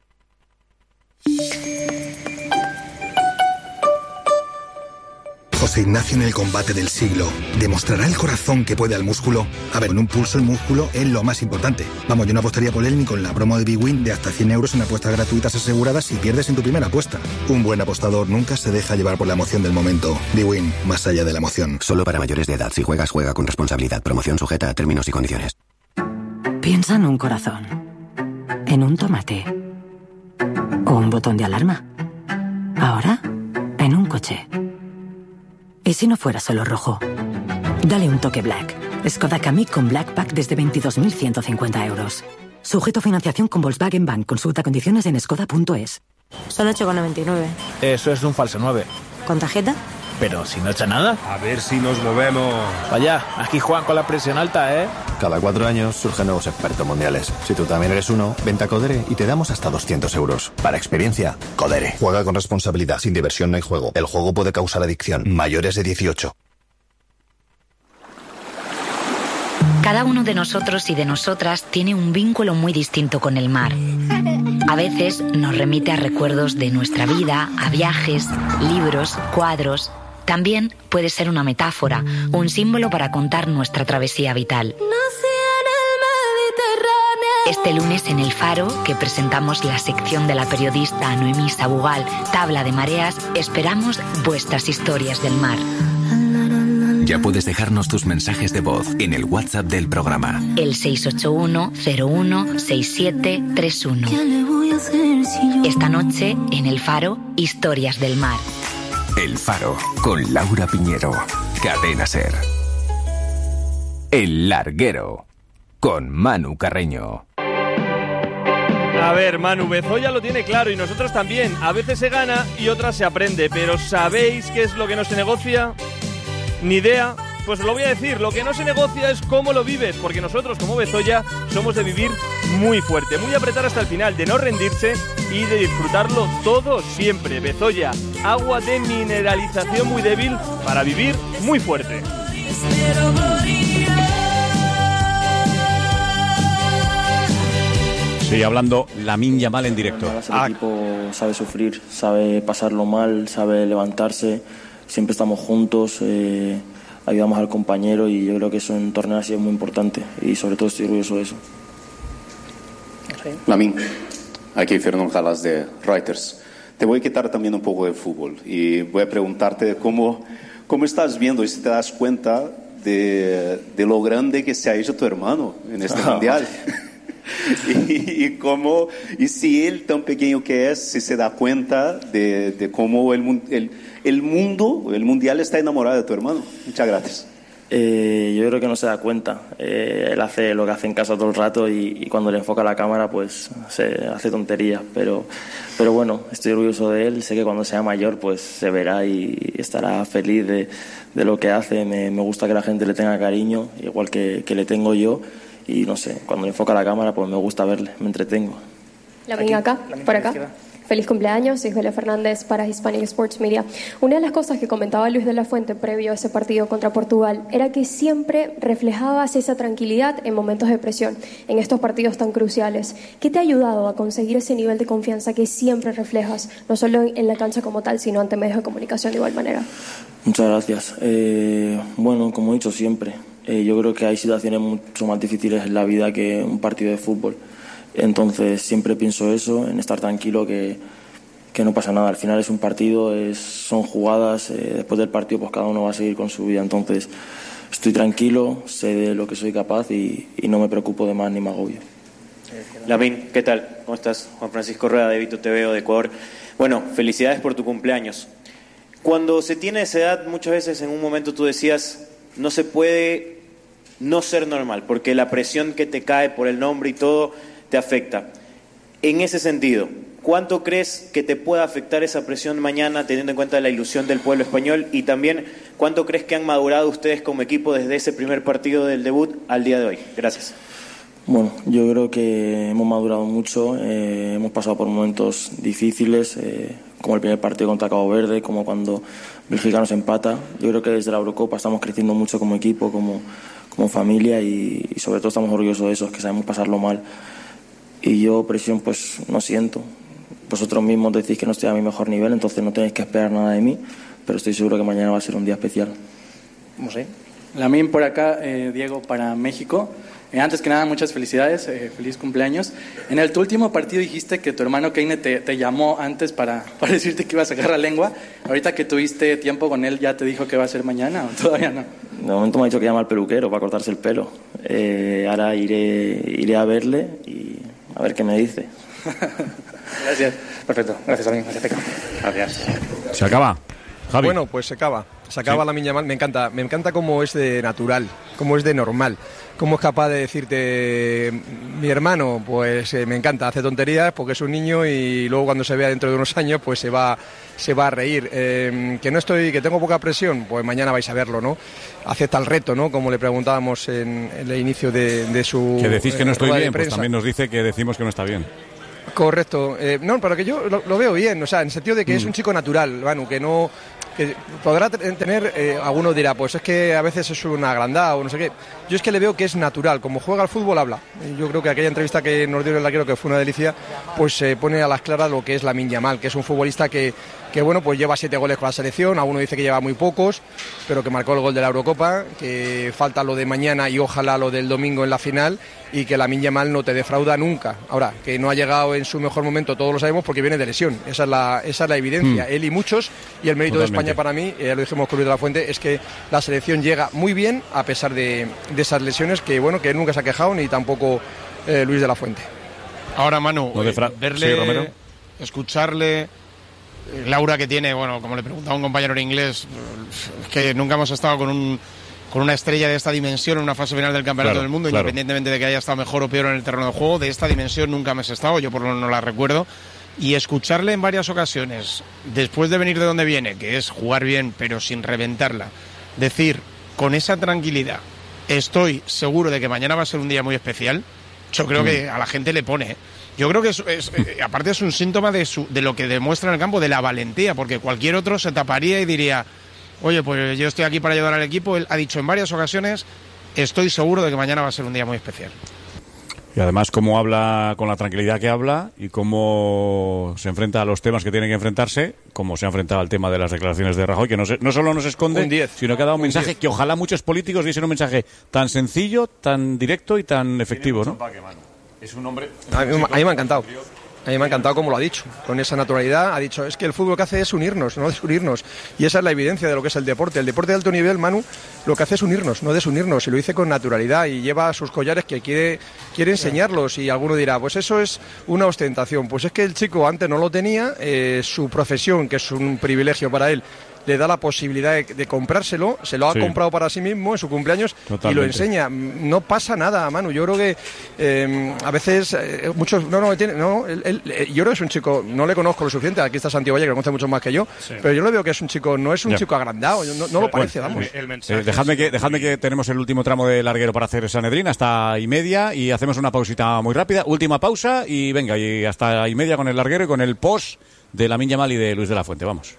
José Ignacio en el combate del siglo. ¿Demostrará el corazón que puede al músculo? A ver, en un pulso el músculo es lo más importante. Vamos, yo no apostaría por él ni con la promo de Big Win de hasta cien euros en apuestas gratuitas aseguradas si pierdes en tu primera apuesta. Un buen apostador nunca se deja llevar por la emoción del momento. Big Win, más allá de la emoción. Solo para mayores de edad. Si juegas, juega con responsabilidad. Promoción sujeta a términos y condiciones. Piensa en un corazón, en un tomate o un botón de alarma. Ahora, en un coche. ¿Y si no fuera solo rojo? Dale un toque Black. Skoda Kamiq con Black Pack desde veintidós mil ciento cincuenta euros. Sujeto a financiación con Volkswagen Bank. Consulta condiciones en skoda punto es. Son ocho con noventa y nueve. Eso es un falso nueve. ¿Con tarjeta? Pero si no echa nada. A ver si nos movemos. Vaya, aquí Juan con la presión alta, ¿eh? Cada cuatro años surgen nuevos expertos mundiales. Si tú también eres uno, vente a Codere y te damos hasta doscientos euros. Para experiencia, Codere. Juega con responsabilidad. Sin diversión no hay juego. El juego puede causar adicción. Mayores de dieciocho. Cada uno de nosotros y de nosotras tiene un vínculo muy distinto con el mar. A veces nos remite a recuerdos de nuestra vida, a viajes, libros, cuadros. También puede ser una metáfora, un símbolo para contar nuestra travesía vital. Este lunes en El Faro, que presentamos la sección de la periodista Noemí Sabugal, Tabla de Mareas, esperamos vuestras historias del mar. Ya puedes dejarnos tus mensajes de voz en el WhatsApp del programa. El seis ocho uno cero uno seis siete tres uno. Esta noche, en El Faro, Historias del Mar. El Faro, con Laura Piñero. Cadena SER. El Larguero, con Manu Carreño. A ver, Manu, Bezoya lo tiene claro y nosotros también. A veces se gana y otras se aprende, pero ¿sabéis qué es lo que no se negocia? Ni idea. Pues lo voy a decir, lo que no se negocia es cómo lo vives, porque nosotros como Bezoya somos de vivir muy fuerte, muy apretar hasta el final, de no rendirse y de disfrutarlo todo siempre. Bezoya, agua de mineralización muy débil para vivir muy fuerte. Sí, hablando Lamine Yamal en directo. El ah. equipo sabe sufrir, sabe pasarlo mal, sabe levantarse. Siempre estamos juntos, eh, ayudamos al compañero y yo creo que eso en torneos así es muy importante y sobre todo estoy orgulloso de eso. Lamine, aquí Fernando Calas de Reuters. Te voy a quitar también un poco de fútbol y voy a preguntarte cómo, cómo estás viendo y si te das cuenta de, de lo grande que se ha hecho tu hermano en este mundial. y, y, cómo, y si él, tan pequeño que es, si se da cuenta de, de cómo el, el, el mundo, el mundial está enamorado de tu hermano. Muchas gracias. Eh, yo creo que no se da cuenta. Eh, él hace lo que hace en casa todo el rato y, y cuando le enfoca la cámara pues se hace tonterías. Pero, pero bueno, estoy orgulloso de él. Sé que cuando sea mayor pues se verá y estará feliz de, de lo que hace. Me, me gusta que la gente le tenga cariño, igual que, que le tengo yo. Y no sé, cuando le enfoca la cámara pues me gusta verle, me entretengo. La venga acá, por acá. Feliz cumpleaños, soy Julia Fernández para Hispanic Sports Media. Una de las cosas que comentaba Luis de la Fuente previo a ese partido contra Portugal era que siempre reflejabas esa tranquilidad en momentos de presión, en estos partidos tan cruciales. ¿Qué te ha ayudado a conseguir ese nivel de confianza que siempre reflejas, no solo en la cancha como tal, sino ante medios de comunicación de igual manera? Muchas gracias. Eh, bueno, como he dicho siempre, eh, yo creo que hay situaciones mucho más difíciles en la vida que un partido de fútbol. Entonces siempre pienso eso, en estar tranquilo, que, que no pasa nada. Al final es un partido, es, son jugadas, eh, después del partido pues cada uno va a seguir con su vida. Entonces estoy tranquilo, sé de lo que soy capaz y, y no me preocupo de más ni me agobio. Lamine, ¿qué tal? ¿Cómo estás? Juan Francisco Rueda de Vito T V de Ecuador. Bueno, felicidades por tu cumpleaños. Cuando se tiene esa edad, muchas veces en un momento tú decías, no se puede no ser normal, porque la presión que te cae por el nombre y todo te afecta. En ese sentido, ¿cuánto crees que te pueda afectar esa presión mañana teniendo en cuenta la ilusión del pueblo español? Y también, ¿cuánto crees que han madurado ustedes como equipo desde ese primer partido del debut al día de hoy? Gracias. Bueno, yo creo que hemos madurado mucho, eh, hemos pasado por momentos difíciles, eh, como el primer partido contra Cabo Verde, como cuando Bélgica nos empata. Yo creo que desde la Eurocopa estamos creciendo mucho como equipo, como, como familia y, y sobre todo estamos orgullosos de eso, que sabemos pasarlo mal. Y yo presión pues no siento. Vosotros mismos decís que no estoy a mi mejor nivel, entonces no tenéis que esperar nada de mí, pero estoy seguro que mañana va a ser un día especial. ¿Cómo sé? Lamine por acá, eh, Diego para México. Eh, antes que nada, muchas felicidades, eh, feliz cumpleaños. En el tu último partido dijiste que tu hermano Keine te, te llamó antes para, para decirte que ibas a sacar la lengua. Ahorita que tuviste tiempo con él, ¿ya te dijo que va a ser mañana o todavía no? De momento me ha dicho que llama al peluquero para cortarse el pelo. Eh, ahora iré, iré a verle y a ver qué me dice. Gracias. Perfecto. Gracias, amigo. Gracias. Se acaba. Javi. Bueno, pues se acaba. Se acaba sí. Lamine Yamal. Me encanta, me encanta cómo es de natural. cómo es de normal. ¿Cómo es capaz de decirte, mi hermano, pues eh, me encanta, hace tonterías porque es un niño y luego cuando se vea dentro de unos años, pues se va, se va a reír? Eh, que no estoy, que tengo poca presión, pues mañana vais a verlo, ¿no? Acepta el reto, ¿no? Como le preguntábamos en, en el inicio de, de su Que decís que no estoy eh, bien, pues también nos dice que decimos que no está bien. Correcto. Eh, no, pero que yo lo, lo veo bien, o sea, en el sentido de que mm. es un chico natural, Manu, que no... que podrá tener, eh, alguno dirá, pues es que a veces es un agrandado o no sé qué. Yo es que le veo que es natural, como juega al fútbol habla. Yo creo que aquella entrevista que nos dio el arquero, que fue una delicia, pues se eh, pone a las claras lo que es Lamine Yamal, que es un futbolista que, que bueno, pues lleva siete goles con la selección, alguno dice que lleva muy pocos, pero que marcó el gol de la Eurocopa, que falta lo de mañana y ojalá lo del domingo en la final, y que Lamine Yamal no te defrauda nunca. Ahora, que no ha llegado en su mejor momento, todos lo sabemos, porque viene de lesión, esa es la, esa es la evidencia, mm. él y muchos, y el mérito Totalmente. de España para mí, ya lo dijimos con Luis de la Fuente, es que la selección llega muy bien a pesar de, de esas lesiones que bueno que él nunca se ha quejado, ni tampoco eh, Luis de la Fuente. Ahora, Manu, no de Fra- verle, sí, Romero. escucharle, Laura que tiene, bueno, como le preguntaba un compañero en inglés, que nunca hemos estado con un con una estrella de esta dimensión en una fase final del Campeonato claro, del Mundo, claro. independientemente de que haya estado mejor o peor en el terreno de juego, de esta dimensión nunca hemos estado, yo por lo menos no la recuerdo. Y escucharle en varias ocasiones, después de venir de donde viene, que es jugar bien pero sin reventarla, decir con esa tranquilidad, estoy seguro de que mañana va a ser un día muy especial, yo creo mm. que a la gente le pone. ¿eh? Yo creo que es, es, eh, aparte es un síntoma de, su, de lo que demuestra en el campo, de la valentía, porque cualquier otro se taparía y diría, oye, pues yo estoy aquí para ayudar al equipo. Él ha dicho en varias ocasiones, estoy seguro de que mañana va a ser un día muy especial. Y además cómo habla, con la tranquilidad que habla y cómo se enfrenta a los temas que tiene que enfrentarse, como se ha enfrentado al tema de las declaraciones de Rajoy, que no, se, no solo nos esconde, sino que ha dado un, un mensaje diez. Que ojalá muchos políticos diesen un mensaje tan sencillo, tan directo y tan efectivo, ¿no? Es un hombre... A mí, a mí me ha encantado. A mí me ha encantado como lo ha dicho, con esa naturalidad. Ha dicho, es que el fútbol que hace es unirnos, no desunirnos. Y esa es la evidencia de lo que es el deporte. El deporte de alto nivel, Manu, lo que hace es unirnos, no desunirnos. Y lo dice con naturalidad y lleva sus collares que quiere, quiere enseñarlos. Y alguno dirá, pues eso es una ostentación. Pues es que el chico antes no lo tenía, eh, su profesión, que es un privilegio para él, le da la posibilidad de, de comprárselo, se lo ha sí. comprado para sí mismo en su cumpleaños Totalmente. Y lo enseña. No pasa nada, Manu. Yo creo que eh, a veces eh, muchos... No, no, tiene, no él, él, yo creo que es un chico, no le conozco lo suficiente, aquí está Santiago Valle, que lo conoce mucho más que yo, sí. pero yo lo veo que es un chico, no es un ya. chico agrandado, no, no lo parece, bueno, vamos. El, el eh, dejadme, que, dejadme que tenemos el último tramo de larguero para hacer Sanedrín, hasta y media, y hacemos una pausita muy rápida, última pausa, y venga, y hasta y media con el larguero y con el post de Lamine Yamal y de Luis de la Fuente, vamos.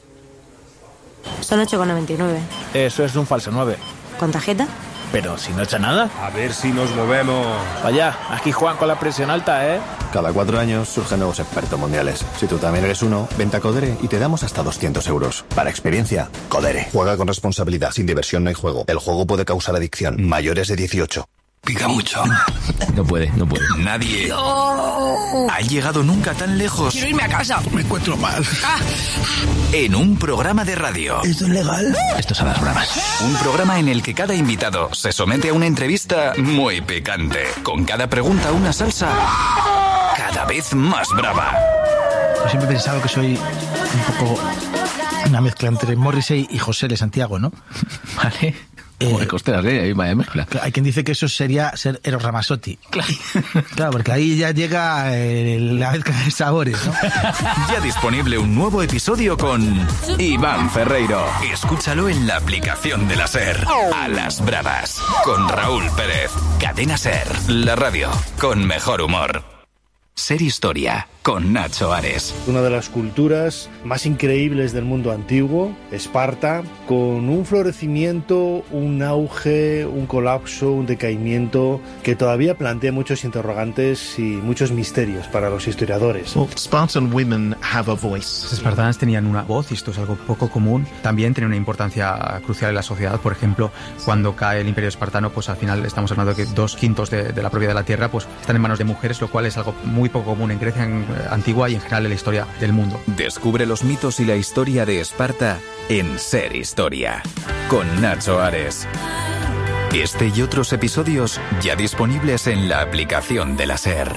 Son ocho con noventa y nueve. Eso es un falso nueve. ¿Con tarjeta? Pero si no echa nada. A ver si nos movemos. Vaya, aquí juegan con la presión alta, ¿eh? Cada cuatro años surgen nuevos expertos mundiales. Si tú también eres uno, vente a Codere y te damos hasta doscientos euros. Para experiencia, Codere. Juega con responsabilidad. Sin diversión no hay juego. El juego puede causar adicción. Mayores de dieciocho. Pica mucho. No puede, no puede. Nadie no. ha llegado nunca tan lejos. Quiero irme a casa. Me encuentro mal. Ah. En un programa de radio. ¿Esto es legal? Estos son las bromas. Un programa en el que cada invitado se somete a una entrevista muy picante. Con cada pregunta una salsa cada vez más brava. Yo siempre he pensado que soy un poco una mezcla entre Morrissey y José de Santiago, ¿no? Vale. Eh, costeras, ¿eh? Ahí vaya mezcla. Hay quien dice que eso sería ser Eros Ramazzotti. Claro. Claro, porque ahí ya llega eh, la mezcla de sabores, ¿no? Ya disponible un nuevo episodio con Iván Ferreiro. Escúchalo en la aplicación de la SER. A las bravas. Con Raúl Pérez. Cadena SER. La radio. Con mejor humor. Ser Historia. Con Nacho Ares. Una de las culturas más increíbles del mundo antiguo, Esparta, con un florecimiento, un auge, un colapso, un decaimiento que todavía plantea muchos interrogantes y muchos misterios para los historiadores. Well, Spartan women have a voice. Los espartanas tenían una voz y esto es algo poco común. También tiene una importancia crucial en la sociedad. Por ejemplo, cuando cae el Imperio Espartano, pues al final estamos hablando de que dos quintos de, de la propiedad de la tierra pues están en manos de mujeres, lo cual es algo muy poco común en Grecia en, antigua y en general en la historia del mundo. Descubre los mitos y la historia de Esparta en Ser Historia, con Nacho Ares. Este y otros episodios ya disponibles en la aplicación de la SER.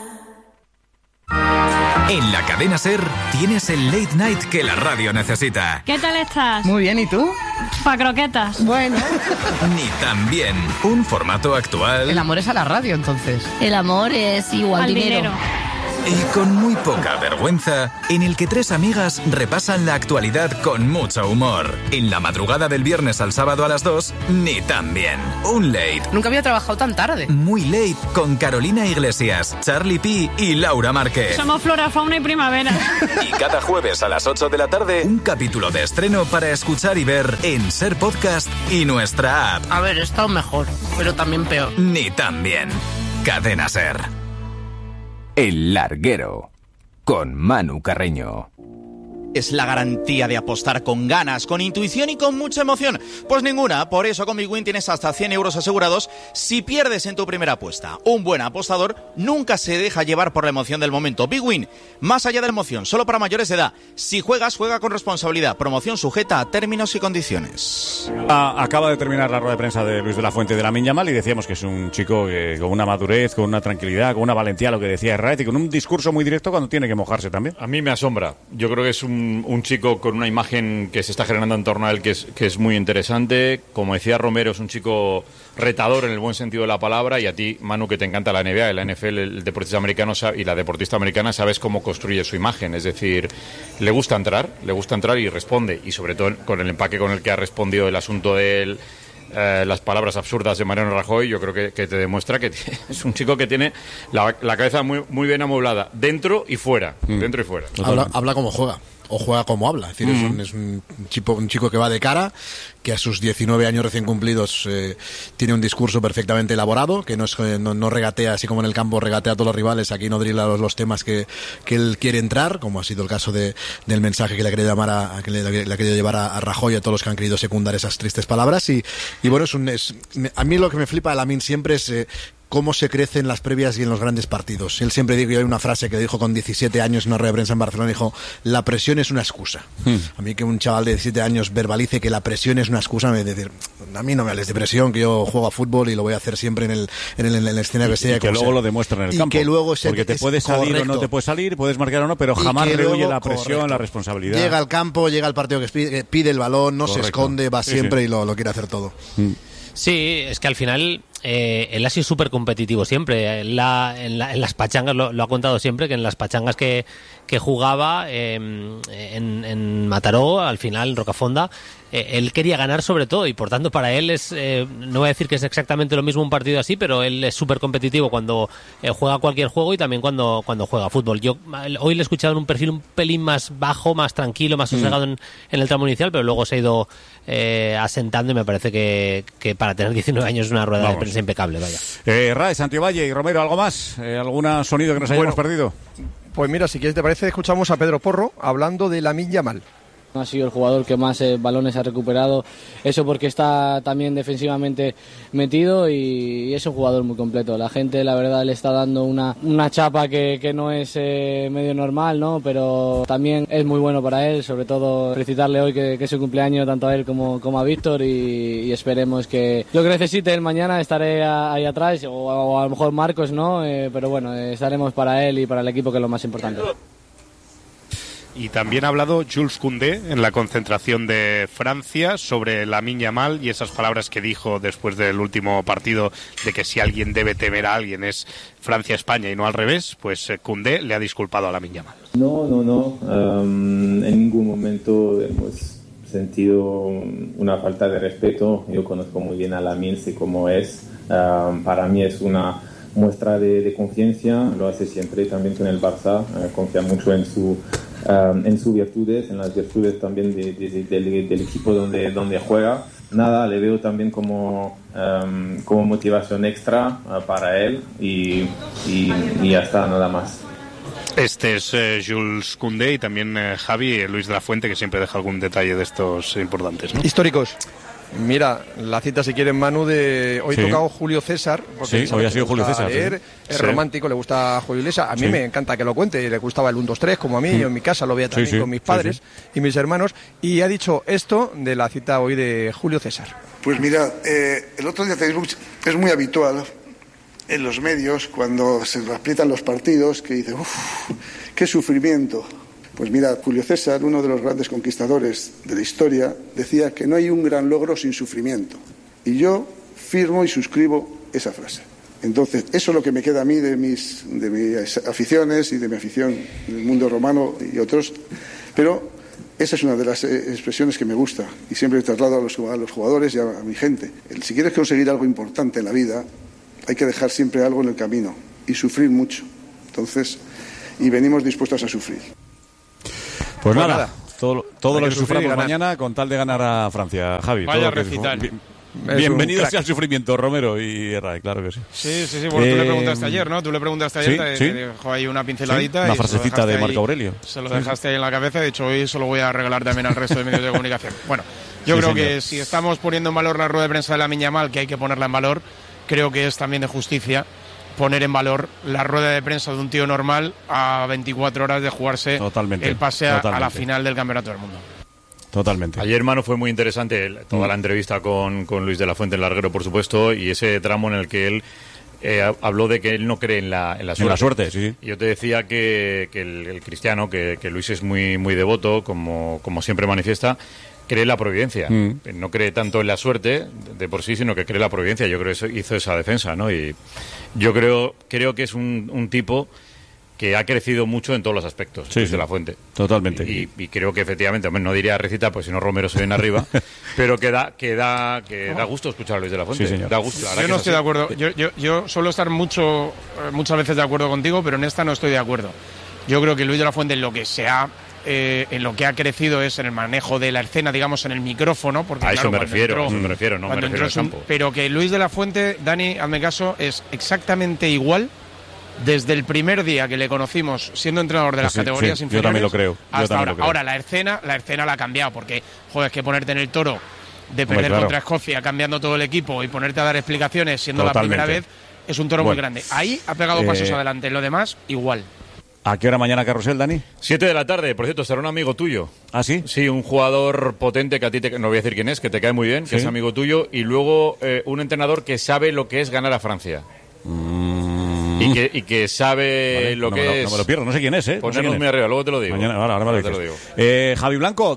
En la cadena SER tienes el late night que la radio necesita. ¿Qué tal estás? Muy bien, ¿y tú? Pa' croquetas. Bueno. Ni tan bien. Un formato actual. El amor es a la radio, entonces. El amor es igual al dinero. dinero. Y con muy poca vergüenza, en el que tres amigas repasan la actualidad con mucho humor. En la madrugada del viernes al sábado a las dos, Ni tan bien. Un late. Nunca había trabajado tan tarde. Muy late con Carolina Iglesias, Charlie P y Laura Márquez. Somos flora, fauna y primavera. Y cada jueves a las ocho de la tarde, un capítulo de estreno para escuchar y ver en Ser Podcast y nuestra app. A ver, he estado mejor, pero también peor. Ni tan bien. Cadena Ser. El Larguero, con Manu Carreño. Es la garantía de apostar con ganas, con intuición y con mucha emoción. Pues ninguna, por eso con Big Win tienes hasta cien euros asegurados si pierdes en tu primera apuesta. Un buen apostador nunca se deja llevar por la emoción del momento. Big Win, más allá de la emoción, solo para mayores de edad. Si juegas, juega con responsabilidad. Promoción sujeta a términos y condiciones. Ah, acaba de terminar la rueda de prensa de Luis de la Fuente de Lamine Yamal y decíamos que es un chico que, con una madurez, con una tranquilidad, con una valentía, lo que decía Herrera, y con un discurso muy directo cuando tiene que mojarse también. A mí me asombra. Yo creo que es un Un chico con una imagen que se está generando en torno a él que es, que es muy interesante. Como decía Romero, es un chico retador en el buen sentido de la palabra. Y a ti, Manu, que te encanta la N B A, la N F L, el deportista americano y la deportista americana, sabes cómo construye su imagen. Es decir, le gusta entrar, le gusta entrar y responde. Y sobre todo con el empaque con el que ha respondido el asunto de él, Eh, las palabras absurdas de Mariano Rajoy, yo creo que, que te demuestra que t- es un chico que tiene la, la cabeza muy, muy bien amoblada, dentro y fuera, mm. dentro y fuera. Habla, habla como juega. O juega como habla. Es decir, mm. es, un, es un, chico, un chico que va de cara, que a sus diecinueve años recién cumplidos eh, tiene un discurso perfectamente elaborado, que no, es, eh, no, no regatea, así como en el campo regatea a todos los rivales, aquí no drila los, los temas que, que él quiere entrar, como ha sido el caso de, del mensaje que le ha querido, llamar a, a, que le, le ha querido llevar a, a Rajoy y a todos los que han querido secundar esas tristes palabras. Y, y bueno, es un, es, a mí lo que me flipa de Lamine siempre es Eh, cómo se crece en las previas y en los grandes partidos. Él siempre dijo, y hay una frase que dijo con diecisiete años en una rueda de prensa en Barcelona, dijo, la presión es una excusa. Hmm. A mí que un chaval de diecisiete años verbalice que la presión es una excusa, me decir, a mí no me hables de presión, que yo juego a fútbol y lo voy a hacer siempre en el, en el, en el escenario que sea. Y que luego sea. Lo demuestra en el y campo. Que luego se, porque te puedes salir correcto. o no te puedes salir, puedes marcar o no, pero jamás rehuye la presión, correcto. La responsabilidad. Llega al campo, llega al partido que pide, pide el balón, no correcto. Se esconde, va sí, siempre sí. Y lo, lo quiere hacer todo. Hmm. Sí, es que al final eh, él ha sido súper competitivo siempre. En, la, en, la, en las pachangas, lo, lo ha contado siempre, que en las pachangas que, que jugaba eh, en, en Mataró, al final, en Rocafonda, eh, él quería ganar sobre todo y por tanto para él es, eh, no voy a decir que es exactamente lo mismo un partido así, pero él es súper competitivo cuando eh, juega cualquier juego y también cuando, cuando juega fútbol. Yo hoy le he escuchado en un perfil un pelín más bajo, más tranquilo, más sosegado mm. en, en el tramo inicial, pero luego se ha ido eh, asentando y me parece que, que para tener diecinueve años es una rueda Vamos. de prensa impecable. Vaya. Eh, Rae, Santiovalle y Romero, ¿algo más? Eh, ¿Algún sonido que nos hayamos bueno, perdido? Pues mira, si quieres te parece, escuchamos a Pedro Porro hablando de Lamine Yamal. Ha sido el jugador que más eh, balones ha recuperado, eso porque está también defensivamente metido y, y es un jugador muy completo. La gente, la verdad, le está dando una, una chapa que, que no es eh, medio normal, ¿no? Pero también es muy bueno para él, sobre todo felicitarle hoy que, que es su cumpleaños tanto a él como, como a Víctor y, y esperemos que lo que necesite él mañana estaré a, ahí atrás o, o a lo mejor Marcos, ¿no? Eh, pero bueno, eh, estaremos para él y para el equipo, que es lo más importante. Y también ha hablado Jules Koundé en la concentración de Francia sobre Lamine Yamal y esas palabras que dijo después del último partido de que si alguien debe temer a alguien es Francia-España y no al revés, pues Koundé le ha disculpado a Lamine Yamal. No, no, no. Um, en ningún momento hemos sentido una falta de respeto. Yo conozco muy bien a Lamine, sé cómo es. Um, para mí es una muestra de, de confianza, lo hace siempre también con el Barça, uh, confía mucho en su Um, en sus virtudes, en las virtudes también de, de, de, de, del equipo donde, donde juega. Nada, le veo también como, um, como motivación extra uh, para él y, y, y ya está, nada más. Este es eh, Jules Koundé y también eh, Javi, eh, Luis de la Fuente, que siempre deja algún detalle de estos importantes, ¿no? Históricos. Mira, la cita, si quieren, Manu, de hoy sí. tocado Julio César. Sí, hoy ha sido Julio César. Leer, sí. Es sí. romántico, le gusta a Julio César. A mí sí. me encanta que lo cuente. Le gustaba el uno dos tres, como a mí. Mm. Yo en mi casa lo veía también sí, sí. con mis padres sí, sí. y mis hermanos. Y ha dicho esto de la cita hoy de Julio César. Pues mira, eh, el otro día es muy habitual en los medios, cuando se aprietan los partidos, que dicen, uff, qué sufrimiento. Pues mira, Julio César, uno de los grandes conquistadores de la historia, decía que no hay un gran logro sin sufrimiento. Y yo firmo y suscribo esa frase. Entonces, eso es lo que me queda a mí de mis, de mis aficiones y de mi afición del mundo romano y otros. Pero esa es una de las expresiones que me gusta y siempre traslado a los, a los jugadores y a, a mi gente. El, si quieres conseguir algo importante en la vida, hay que dejar siempre algo en el camino y sufrir mucho. Entonces, y venimos dispuestos a sufrir. Pues nada, nada, todo, todo lo que suframos mañana con tal de ganar a Francia. Javi, vaya todo recital. Que, bienvenido sea al sufrimiento, Romero y Herrera, claro que sí. Sí, sí, sí. Bueno, eh, tú le preguntaste ayer, ¿no? Tú le preguntaste ayer, ¿sí? te, ¿sí? te dejó ahí una pinceladita. ¿Sí? Una y frasecita de Marco ahí, Aurelio. Se lo dejaste ahí en la cabeza. De hecho, hoy se lo voy a regalar también al resto de medios de comunicación. Bueno, yo sí, creo señor. que si estamos poniendo en valor la rueda de prensa de Lamine Yamal, que hay que ponerla en valor, creo que es también de justicia poner en valor la rueda de prensa de un tío normal a veinticuatro horas de jugarse totalmente, el pase a, a la final del Campeonato del Mundo. Totalmente. Ayer, Manu, fue muy interesante toda la entrevista con, con Luis de la Fuente, el larguero, por supuesto, y ese tramo en el que él eh, habló de que él no cree en la, en la suerte. En la suerte, sí, sí. Y yo te decía que, que el, el cristiano, que, que Luis es muy, muy devoto, como, como siempre manifiesta, cree en la providencia. Mm. No cree tanto en la suerte de por sí, sino que cree en la providencia. Yo creo que eso hizo esa defensa, ¿no? Y yo creo, creo que es un, un tipo que ha crecido mucho en todos los aspectos, sí, Luis sí. de la Fuente. Totalmente. Y, y creo que efectivamente, hombre, no diría recita, pues si no Romero se viene arriba, pero que da, que da, que da gusto escuchar a Luis de la Fuente. Sí, señor. Da gusto. Yo no estoy de acuerdo. Yo, yo, yo suelo estar mucho, muchas veces de acuerdo contigo, pero en esta no estoy de acuerdo. Yo creo que Luis de la Fuente, en lo que se ha Eh, en lo que ha crecido es en el manejo de la escena, digamos, en el micrófono, porque a claro, eso me refiero, entró, a eso me refiero, no me refiero al campo. Pero que Luis de la Fuente, Dani, hazme caso, es exactamente igual desde el primer día que le conocimos siendo entrenador de las sí, categorías sí, inferiores. Yo también lo creo. Yo hasta ahora. Lo creo. Ahora la escena, la escena la ha cambiado, porque joder, es que ponerte en el toro de perder Hombre, claro. contra Escocia, cambiando todo el equipo y ponerte a dar explicaciones siendo Totalmente. la primera vez, es un toro bueno, muy grande. Ahí ha pegado eh, pasos adelante, lo demás igual. ¿A qué hora mañana carrusel, Dani? Siete de la tarde, por cierto, será un amigo tuyo. ¿Ah, sí? Sí, un jugador potente que a ti, te, no voy a decir quién es, que te cae muy bien, ¿Sí? que es amigo tuyo, y luego eh, un entrenador que sabe lo que es ganar a Francia. Mm. Y, que, y que sabe vale, lo no que me lo, es... No me lo pierdo, no sé quién es, ¿eh? Ponernos no sé muy arriba, luego te lo digo. Mañana, ahora, ahora me lo dices. Te lo digo. Eh, Javi Blanco,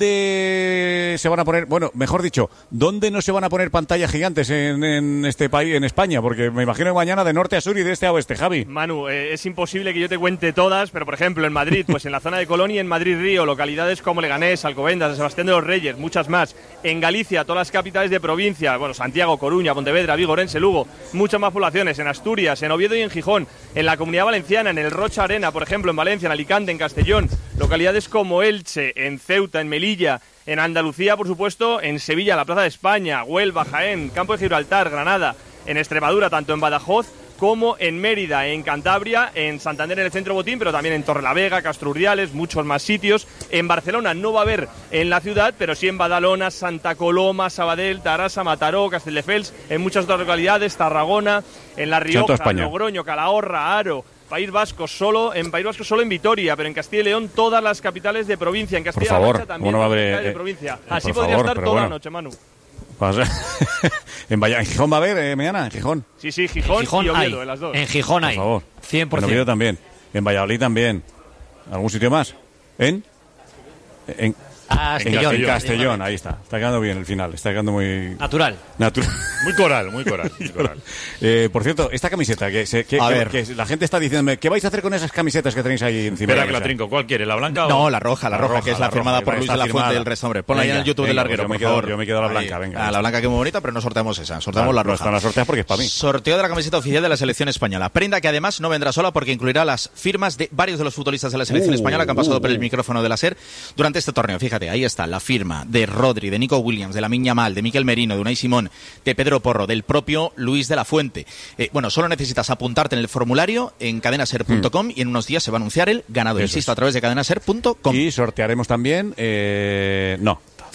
¿dónde se van a poner, bueno, mejor dicho, dónde no se van a poner pantallas gigantes en, en este país, en España? Porque me imagino que mañana de norte a sur y de este a oeste, Javi. Manu, eh, es imposible que yo te cuente todas, pero por ejemplo en Madrid, pues en la zona de Colón y en Madrid-Río, localidades como Leganés, Alcobendas, San Sebastián de los Reyes, muchas más. En Galicia, todas las capitales de provincia, bueno, Santiago, Coruña, Pontevedra, Vigo, Orense, Lugo, muchas más poblaciones. En Asturias, en Oviedo y en Gijón, en la Comunidad Valenciana, en el Rocha Arena, por ejemplo, en Valencia, en Alicante, en Castellón, localidades como Elche, en Ceuta, en Melilla, en Andalucía, por supuesto, en Sevilla, la Plaza de España, Huelva, Jaén, Campo de Gibraltar, Granada, en Extremadura, tanto en Badajoz como en Mérida, en Cantabria, en Santander, en el Centro Botín, pero también en Torrelavega, Castro Urdiales, muchos más sitios. En Barcelona no va a haber en la ciudad, pero sí en Badalona, Santa Coloma, Sabadell, Tarrasa, Mataró, Castelldefels, en muchas otras localidades, Tarragona, en La Rioja, Logroño, Calahorra, Aro, País Vasco solo, en País Vasco solo en Vitoria, pero en Castilla y León todas las capitales de provincia, en Castilla-La Mancha también no las haber, capitales eh, de provincia. eh, Así por podría favor, estar toda bueno. la noche, Manu. en, Valla, en Gijón va a haber eh, mañana, en Gijón. Sí, sí, Gijón, Gijón y Oviedo, hay. en las dos. En Gijón hay, por favor. cien por ciento. En Oviedo también. En Valladolid también. ¿Algún sitio más? ¿En? En, Ah, en Castellón, Castellón, ahí está. Está quedando bien el final. Está quedando muy... Natural. Natural. Muy coral, muy coral. Muy coral. eh, por cierto, esta camiseta, que, se, que, a que, ver. que la gente está diciéndome, ¿qué vais a hacer con esas camisetas que tenéis ahí encima? Espera que la trinco. ¿Cuál quiere? ¿La blanca o...? No, la roja, la, La roja, roja, que es la, la firmada roja, por que Luis está de la Fuente firmada. del Resombre. Ponla ahí en el YouTube venga, del larguero, pues yo me por quedo- favor. yo me quedo a la Ahí. blanca, venga. Ah, la blanca que es muy bonita, pero no sorteamos esa, sorteamos Claro, la no roja. están las sorteas porque es para mí. Sorteo de la camiseta oficial de la selección española. Prenda que además no vendrá sola porque incluirá las firmas de varios de los futbolistas de la selección Uh, española que han pasado uh, por el uh. micrófono de la SER durante este torneo. Fíjate, ahí está la firma de Rodri, de Nico Williams, de Lamine Yamal, de Mikel Merino, de Unai Simón, de Pedro Porro, del propio Luis de la Fuente. Eh, bueno, solo necesitas apuntarte en el formulario en cadenaser punto com mm. y en unos días se va a anunciar el ganador. Eso Insisto, es. a través de cadenaser punto com. Y sortearemos también... Eh, no.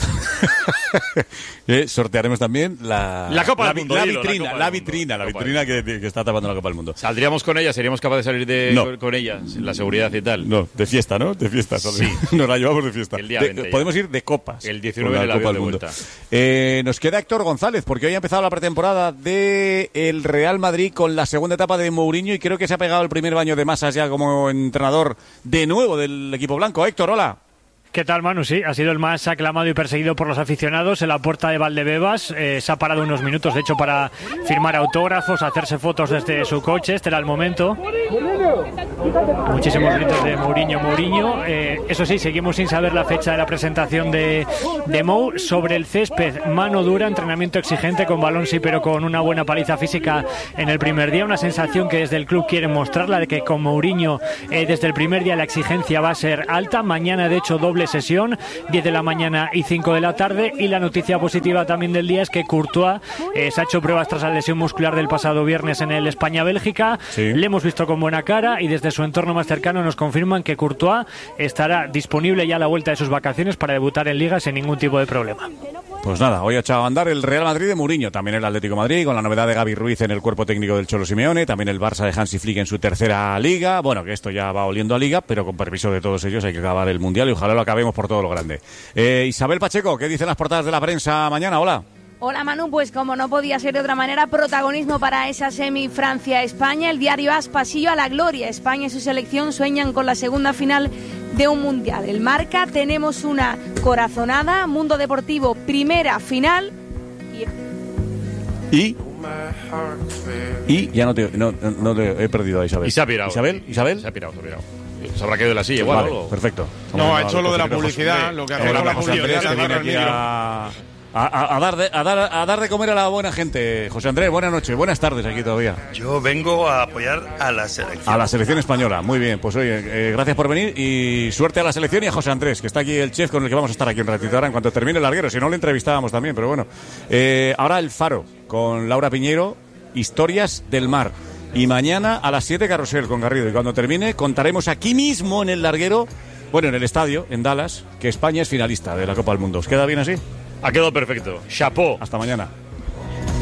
eh, sortearemos también la, La Copa la, del Mundo, la dilo, vitrina, la Copa la del vitrina, Mundo. la vitrina que, que está tapando la Copa del Mundo. ¿Saldríamos con ella? ¿Seríamos capaces de salir de, No. con, con ella? La seguridad y tal. No, de fiesta, ¿no? De fiesta. solo. Sí. Nos la llevamos de fiesta. El día De- veinte ya. podemos ir de copas. El diecinueve con en la el Copa avión del de Mundo. vuelta. Eh, nos queda Héctor González, porque hoy ha empezado la pretemporada de el Real Madrid con la segunda etapa de Mourinho y creo que se ha pegado el primer baño de masas ya como entrenador de nuevo del equipo blanco. Héctor, hola. ¿Qué tal, Manu? Sí, ha sido el más aclamado y perseguido por los aficionados en la puerta de Valdebebas. Eh, se ha parado unos minutos, de hecho, para firmar autógrafos, hacerse fotos desde su coche. Este era el momento. Muchísimos gritos de Mourinho, Mourinho. Eh, eso sí, seguimos sin saber la fecha de la presentación de, de Mou. Sobre el césped, mano dura, entrenamiento exigente, con balón sí, pero con una buena paliza física en el primer día. Una sensación que desde el club quieren mostrar, la de que con Mourinho eh, desde el primer día la exigencia va a ser alta. Mañana, de hecho, doble sesión, diez de la mañana y cinco de la tarde. Y la noticia positiva también del día es que Courtois eh, se ha hecho pruebas tras la lesión muscular del pasado viernes en el España-Bélgica. Sí. Le hemos visto con buena cara y desde su entorno más cercano nos confirman que Courtois estará disponible ya a la vuelta de sus vacaciones para debutar en Liga sin ningún tipo de problema. Pues nada, hoy ha echado a andar el Real Madrid de Mourinho, también el Atlético de Madrid, con la novedad de Gavi Ruiz en el cuerpo técnico del Cholo Simeone, también el Barça de Hansi Flick en su tercera Liga. Bueno, que esto ya va oliendo a Liga, pero con permiso de todos ellos hay que acabar el Mundial y ojalá lo acabemos por todo lo grande. Eh, Isabel Pacheco, ¿qué dicen las portadas de la prensa mañana? Hola. Hola Manu, pues como no podía ser de otra manera, protagonismo para esa semi Francia-España. El diario As, pasillo a la gloria. España y su selección sueñan con la segunda final de un mundial. El Marca, tenemos una corazonada. Mundo Deportivo, primera final. Y... Y... Y ya no te, no, no- no te he perdido a Isabel. Y se ha pirado. Isabel, Isabel. Se ha pirado, se ha pirado. Se habrá caído de la silla igual. Vale, o algo. perfecto. No, ha hecho Vamos, lo de la José publicidad, Andrés. lo que Eh, hace con la José Andrés, publicidad, que viene agarra el aquí micro. a, a- a dar de, a, dar, a dar de comer a la buena gente. José Andrés, buenas noches, buenas tardes aquí todavía. Yo vengo a apoyar a la selección. A la selección española, muy bien. Pues oye, eh, gracias por venir y suerte a la selección y a José Andrés, que está aquí el chef con el que vamos a estar aquí un ratito ahora en cuanto termine el larguero. Si no, le entrevistábamos también, pero bueno. Eh, ahora el Faro con Laura Piñero, Historias del Mar. Y mañana a las siete Carrusel con Garrido. Y cuando termine contaremos aquí mismo en el larguero, bueno, en el estadio, en Dallas, que España es finalista de la Copa del Mundo. ¿Os queda bien así? Ha quedado perfecto. Chapeau. Hasta mañana.